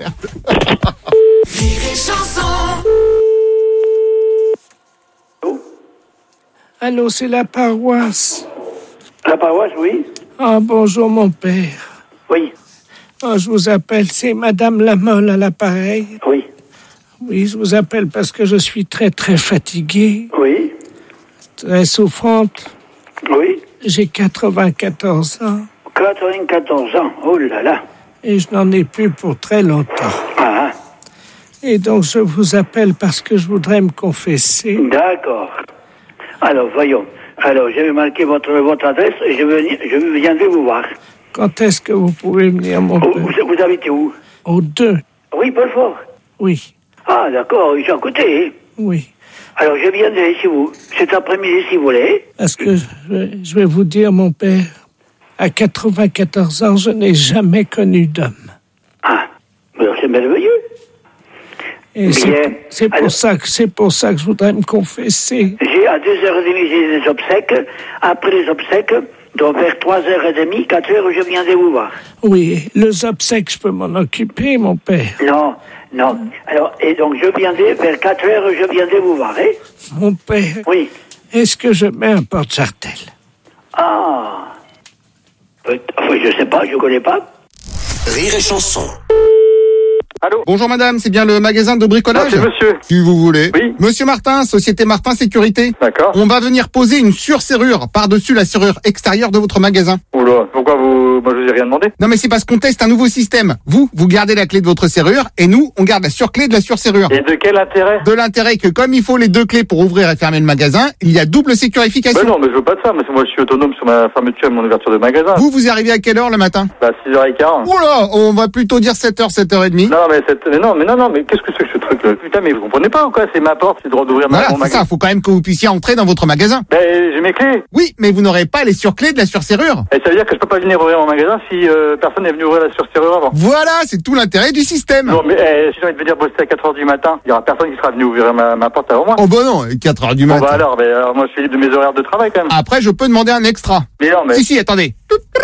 Rire et Chanson. Allô, c'est la paroisse. La paroisse, oui. Ah, bonjour mon père. Oui. Oh, je vous appelle, c'est Madame Lamolle à l'appareil. Oui. Oui, je vous appelle parce que je suis très très fatiguée. Oui. Très souffrante. Oui. J'ai 94 ans. 94 ans, oh là là. Et je n'en ai plus pour très longtemps. Ah. Et donc je vous appelle parce que je voudrais me confesser. D'accord. Alors, voyons. Alors, je vais marquer votre adresse et je viendrai vous voir. Quand est-ce que vous pouvez venir, mon père? Vous habitez où? Au 2. Oui, Belfort. Oui. Ah, d'accord, ils sont à côté. Oui. Alors, je viendrai chez vous cet après-midi, si vous voulez. Parce que je vais vous dire, mon père, à 94 ans, je n'ai jamais connu d'homme. Ah, alors c'est merveilleux. Et c'est pour ça que je voudrais me confesser. J'ai à 2h30, j'ai des obsèques. Après les obsèques, donc vers 3h30, 4h, je viendrai vous voir. Oui, les obsèques, je peux m'en occuper, mon père. Non. Alors, et donc je viendrai vers 4h, je viendrai vous voir, hein? Mon père. Oui. Est-ce que je mets un porte-chartel? Ah. Enfin, je sais pas, je connais pas. Rire et Chanson. Allô? Bonjour madame, c'est bien le magasin de bricolage? C'est monsieur. Si vous voulez. Oui. Monsieur Martin, Société Martin Sécurité. D'accord. On va venir poser une surserrure par-dessus la serrure extérieure de votre magasin. Oula, pourquoi moi je vous ai rien demandé? Non mais c'est parce qu'on teste un nouveau système. Vous gardez la clé de votre serrure et nous, on garde la surclé de la surserrure. Et de quel intérêt? De l'intérêt que comme il faut les 2 clés pour ouvrir et fermer le magasin, il y a double sécurification. Ben non, mais je veux pas de ça, mais moi je suis autonome sur ma fermeture et mon ouverture de magasin. Vous arrivez à quelle heure le matin? Bah 6h15. Oula, on va plutôt dire 7h, 7h30. Non, mais qu'est-ce que c'est que ce truc là? Putain, mais vous comprenez pas ou quoi? C'est ma porte, c'est le droit d'ouvrir mon Voilà, c'est magasin. ça, faut quand même que vous puissiez entrer dans votre magasin. Ben j'ai mes clés. Oui, mais vous n'aurez pas les surclés de la surserrure. Et ça veut dire que je peux pas venir ouvrir mon magasin si personne n'est venu ouvrir la surserrure avant. Voilà, c'est tout l'intérêt du système. Non, mais si j'ai envie de venir bosser à 4h du matin, il y aura personne qui sera venu ouvrir ma porte avant moi. Oh bah non, 4h du matin. Bon bah alors moi je suis libre de mes horaires de travail quand même. Après, je peux demander un extra. Mais non, mais... Si, attendez.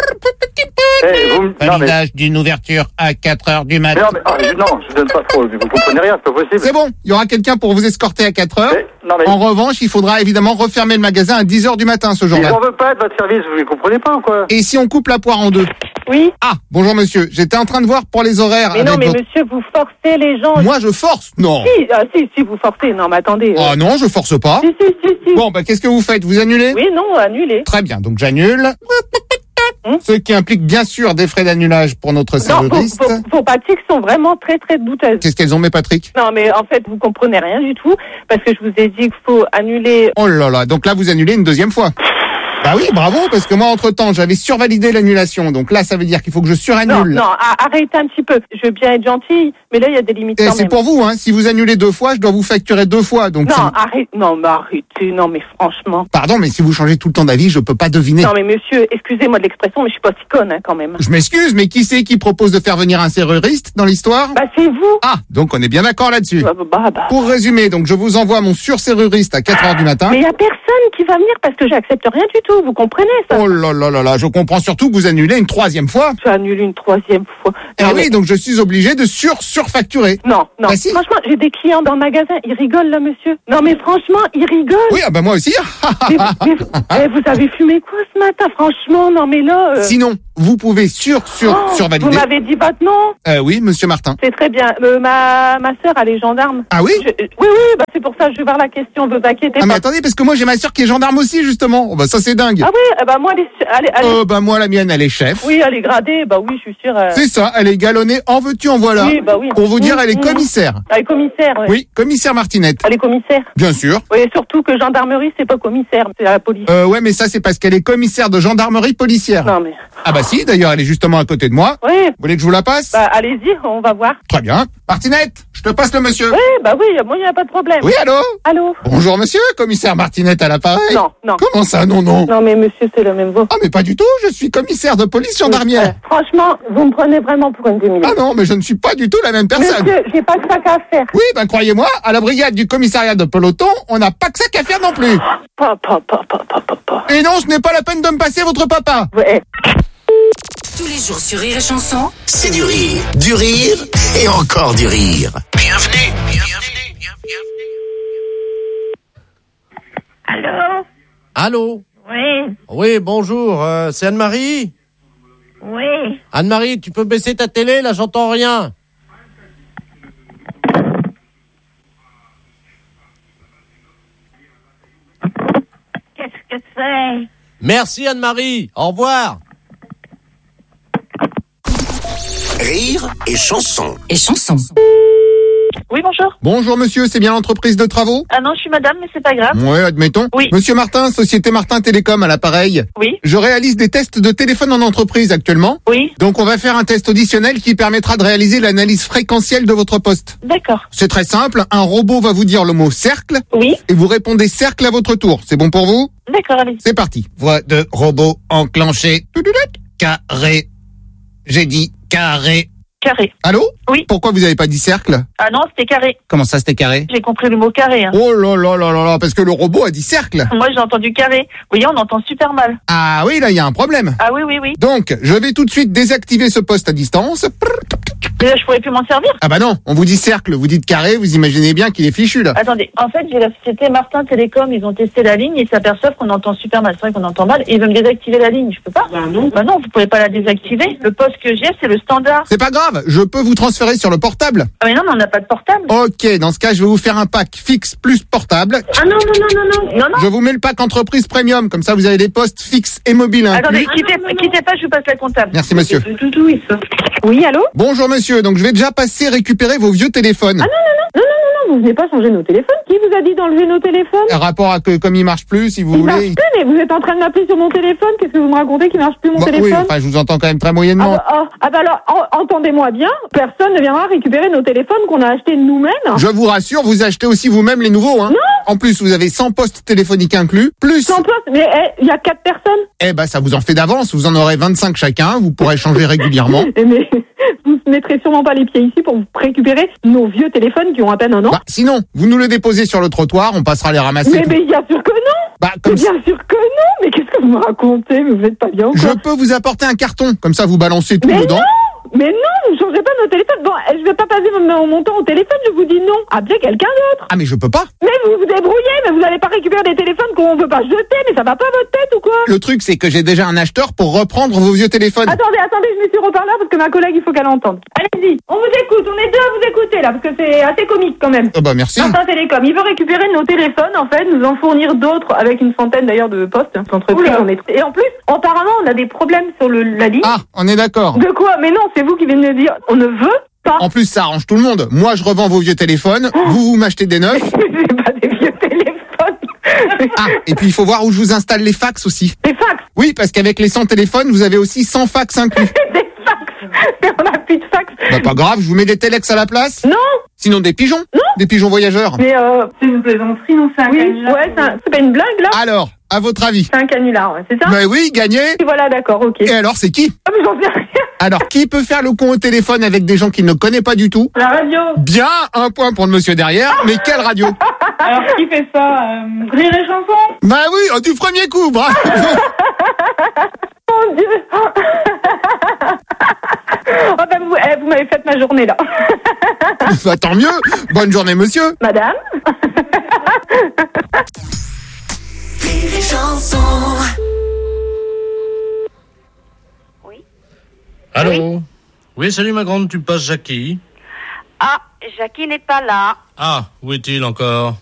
Validage d'une ouverture à 4h du matin. Non, je donne pas trop, vous comprenez rien, c'est pas possible. C'est bon, il y aura quelqu'un pour vous escorter à 4h. En revanche, il faudra évidemment refermer le magasin à 10h du matin ce jour-là. Mais j'en veux pas de votre service, vous ne comprenez pas ou quoi? Et si on coupe la poire en 2? Oui. Ah, bonjour monsieur, j'étais en train de voir pour les horaires. Mais non, mais monsieur, vous forcez les gens. Moi, je force? Non. Si, vous forcez. Non, mais attendez. Oh non, je force pas. Si. Bon, bah qu'est-ce que vous faites? Vous annulez? Oui, non, annulez. Très bien, donc j'annule. Ce qui implique bien sûr des frais d'annulage pour notre serveuriste. Vos pratiques sont vraiment très très douteuses. Qu'est-ce qu'elles ont mes Patrick? Non mais en fait vous comprenez rien du tout parce que je vous ai dit qu'il faut annuler. Oh là là, donc là vous annulez une deuxième fois. Bah oui, bravo, parce que moi, entre-temps, j'avais survalidé l'annulation. Donc là, ça veut dire qu'il faut que je surannule. Non, arrêtez un petit peu. Je veux bien être gentille, mais là, il y a des limites Et quand c'est même. pour vous, hein. Si vous annulez 2 fois, je dois vous facturer 2 fois. Donc Non, arrêtez. Non, mais franchement. Pardon, mais si vous changez tout le temps d'avis, je peux pas deviner. Non, mais monsieur, excusez-moi de l'expression, mais je suis pas si conne, hein, quand même. Je m'excuse, mais qui c'est qui propose de faire venir un serruriste dans l'histoire? Bah, c'est vous. Ah, donc on est bien d'accord là-dessus. Pour résumer, donc je vous envoie mon surserruriste à 4h du matin. Mais il y a personne qui va venir parce que j'accepte rien du tout, vous comprenez ça? Oh là là là là, je comprends surtout que vous annulez une 3e fois. Je vais annuler une 3e fois. Eh oui, donc je suis obligé de surfacturer. Non. Bah si. Franchement, j'ai des clients dans le magasin, ils rigolent là, monsieur. Non, mais franchement, ils rigolent. Oui, ah bah moi aussi. mais vous avez fumé quoi ce matin? Franchement, non, mais là... Sinon, vous pouvez survalider. Vous m'avez dit votre nom? Oui, monsieur Martin. C'est très bien. Ma sœur, elle est gendarme. Ah oui? Oui, bah c'est pour ça que je vais voir la question, vous inquiétez pas. Ah mais attendez, parce que moi j'ai ma sœur qui est gendarme aussi, justement. Oh bah ça c'est dingue. Ah oui, bah moi, moi la mienne, elle est chef. Oui, elle est gradée, bah oui, je suis sûre. C'est ça, elle est galonnée, en veux-tu, en voilà. Oui, bah oui. Pour vous dire, elle est commissaire. Elle est commissaire, oui. Oui, commissaire Martinette. Elle est commissaire? Bien sûr. Oui, surtout que gendarmerie, c'est pas commissaire, c'est la police. Ouais, mais ça c'est parce qu'elle est commissaire de gendarmerie policière. Non mais... Ah bah si, d'ailleurs, elle est justement à côté de moi. Oui. Vous voulez que je vous la passe? Bah allez-y, on va voir. Très bien. Martinette, je te passe le monsieur. Oui, bah oui, moi il n'y a pas de problème. Oui, allô? Allô? Bonjour monsieur, commissaire Martinette à l'appareil. Non. Comment ça, non? Non mais monsieur, c'est le même voix. Ah mais pas du tout, je suis commissaire de police gendarmière. Franchement, vous me prenez vraiment pour une demi-heure. Ah non, mais je ne suis pas du tout la même personne. Monsieur, j'ai pas que ça qu'à faire. Oui, ben croyez-moi, à la brigade du commissariat de peloton, on n'a pas que ça qu'à faire non plus. Et non, ce n'est pas la peine de me passer votre papa. Ouais. Tous les jours sur Rire et Chanson, C'est du rire et encore du rire. Bienvenue. Allô? Allô? Oui, Oui, bonjour, c'est Anne-Marie? oui. Anne-Marie, tu peux baisser ta télé, là, j'entends rien. Qu'est-ce que c'est? Merci Anne-Marie, au revoir. Rire et chanson. Oui, bonjour. Bonjour monsieur, c'est bien l'entreprise de travaux? Ah non, je suis madame, mais c'est pas grave. Ouais, admettons. Oui. Monsieur Martin, Société Martin Télécom à l'appareil. Oui. Je réalise des tests de téléphone en entreprise actuellement. Oui. Donc on va faire un test auditionnel qui permettra de réaliser l'analyse fréquentielle de votre poste. D'accord. C'est très simple, un robot va vous dire le mot cercle. Oui. Et vous répondez cercle à votre tour. C'est bon pour vous? D'accord, allez. C'est parti. Voix de robot enclenchée. Carré. J'ai dit carré. Carré. Allô? Oui. Pourquoi vous avez pas dit cercle? Ah non, c'était carré. Comment ça, c'était carré? J'ai compris le mot carré. Hein. Oh là là là là là, parce que le robot a dit cercle. Moi, j'ai entendu carré. Vous voyez, on entend super mal. Ah oui, là, il y a un problème. Ah oui, oui, oui. Donc, je vais tout de suite désactiver ce poste à distance. Mais là, je pourrais plus m'en servir. Ah bah non, on vous dit cercle, vous dites carré, vous imaginez bien qu'il est fichu, là. Attendez, en fait, j'ai la société Martin Télécom, ils ont testé la ligne et ils s'aperçoivent qu'on entend super mal. C'est vrai qu'on entend mal et ils veulent me désactiver la ligne. Je peux pas? Bah non, vous pouvez pas la désactiver. Le poste que j'ai, c'est le standard. C'est pas grave, je peux vous transférer sur le portable. Ah mais non, mais on n'a pas de portable. Ok, dans ce cas, je vais vous faire un pack fixe plus portable. Ah non. Je vous mets le pack entreprise premium, comme ça vous avez des postes fixes et mobiles inclus. Attendez, quittez pas, je vous passe la comptable. Merci monsieur. Oui, allô? Bonjour monsieur, donc je vais déjà passer récupérer vos vieux téléphones. Ah non, vous venez pas changer nos téléphones. Qui vous a dit d'enlever nos téléphones? Rapport à que comme il marche plus, si vous Il voulez. marche plus, mais vous êtes en train de m'appeler sur mon téléphone. Qu'est-ce que vous me racontez qui marche plus mon Bon, téléphone? oui, enfin, je vous entends quand même très moyennement. Alors, entendez-moi bien, personne ne viendra récupérer nos téléphones qu'on a achetés nous-mêmes. Je vous rassure, vous achetez aussi vous-même les nouveaux, hein. Non. En plus, vous avez 100 postes téléphoniques inclus, plus... 100 postes, mais il y a 4 personnes. Eh ben, ça vous en fait d'avance, vous en aurez 25 chacun, vous pourrez changer régulièrement. Mais vous ne mettrez sûrement pas les pieds ici pour récupérer nos vieux téléphones qui ont à peine un an. Bah, sinon, vous nous le déposez sur le trottoir, on passera les ramasser. Mais bien sûr que non. Bah, Mais bien sûr que non. Mais qu'est-ce que vous me racontez? Mais vous êtes pas bien, quoi. Je peux vous apporter un carton, comme ça vous balancez tout Mais dedans. Mais non, vous ne changerez pas nos téléphones. Bon, je vais pas passer mon montant au téléphone, je vous dis non. Appelez quelqu'un d'autre. Ah mais je peux pas. Mais vous vous débrouillez, mais vous n'allez pas récupérer des téléphones qu'on veut pas jeter, mais ça va pas à votre tête ou quoi? Le truc c'est que j'ai déjà un acheteur pour reprendre vos vieux téléphones. Attendez, je mets sur haut-parleur parce que ma collègue, il faut qu'elle entende. Allez-y, on vous écoute, on est deux à vous écouter là, parce que c'est assez comique quand même. Ah bah merci. Martin Télécom, il veut récupérer nos téléphones, en fait, nous en fournir d'autres avec une centaine d'ailleurs de postes. L'entreprise, on est... Et en plus, apparemment, on a des problèmes sur la ligne. Ah, on est d'accord. De quoi? Mais non, c'est vous qui venez de dire, on ne veut pas. En plus, ça arrange tout le monde. Moi, je revends vos vieux téléphones, vous m'achetez des neufs. C'est pas des vieux téléphones. Ah, et puis il faut voir où je vous installe les fax aussi. Les fax? Oui, parce qu'avec les 100 téléphones, vous avez aussi 100 fax inclus. Des fax? Mais on n'a plus de fax. Bah pas grave, je vous mets des téléx à la place. Non. Sinon des pigeons. Non. Des pigeons voyageurs. Mais c'est une plaisanterie, non? C'est un canular. Ouais, c'est pas une blague, là? Alors, à votre avis? C'est un canular, ouais, c'est ça? Bah oui, gagné. Et voilà, d'accord, ok. Et alors, c'est qui? Ah, mais j'en sais rien. Alors, qui peut faire le con au téléphone avec des gens qu'il ne connaît pas du tout? La radio. Bien, un point pour le monsieur derrière, mais quelle radio? Alors, qui fait ça? Rire et chanson? Bah oui, du premier coup, bravo. Mon Dieu. Oh ben vous m'avez fait ma journée, là. Bah, tant mieux. Bonne journée, monsieur. Madame. Rire et chanson. Allô? Oui, salut ma grande, tu passes Jackie? Ah, Jackie n'est pas là. Ah, où est-il encore?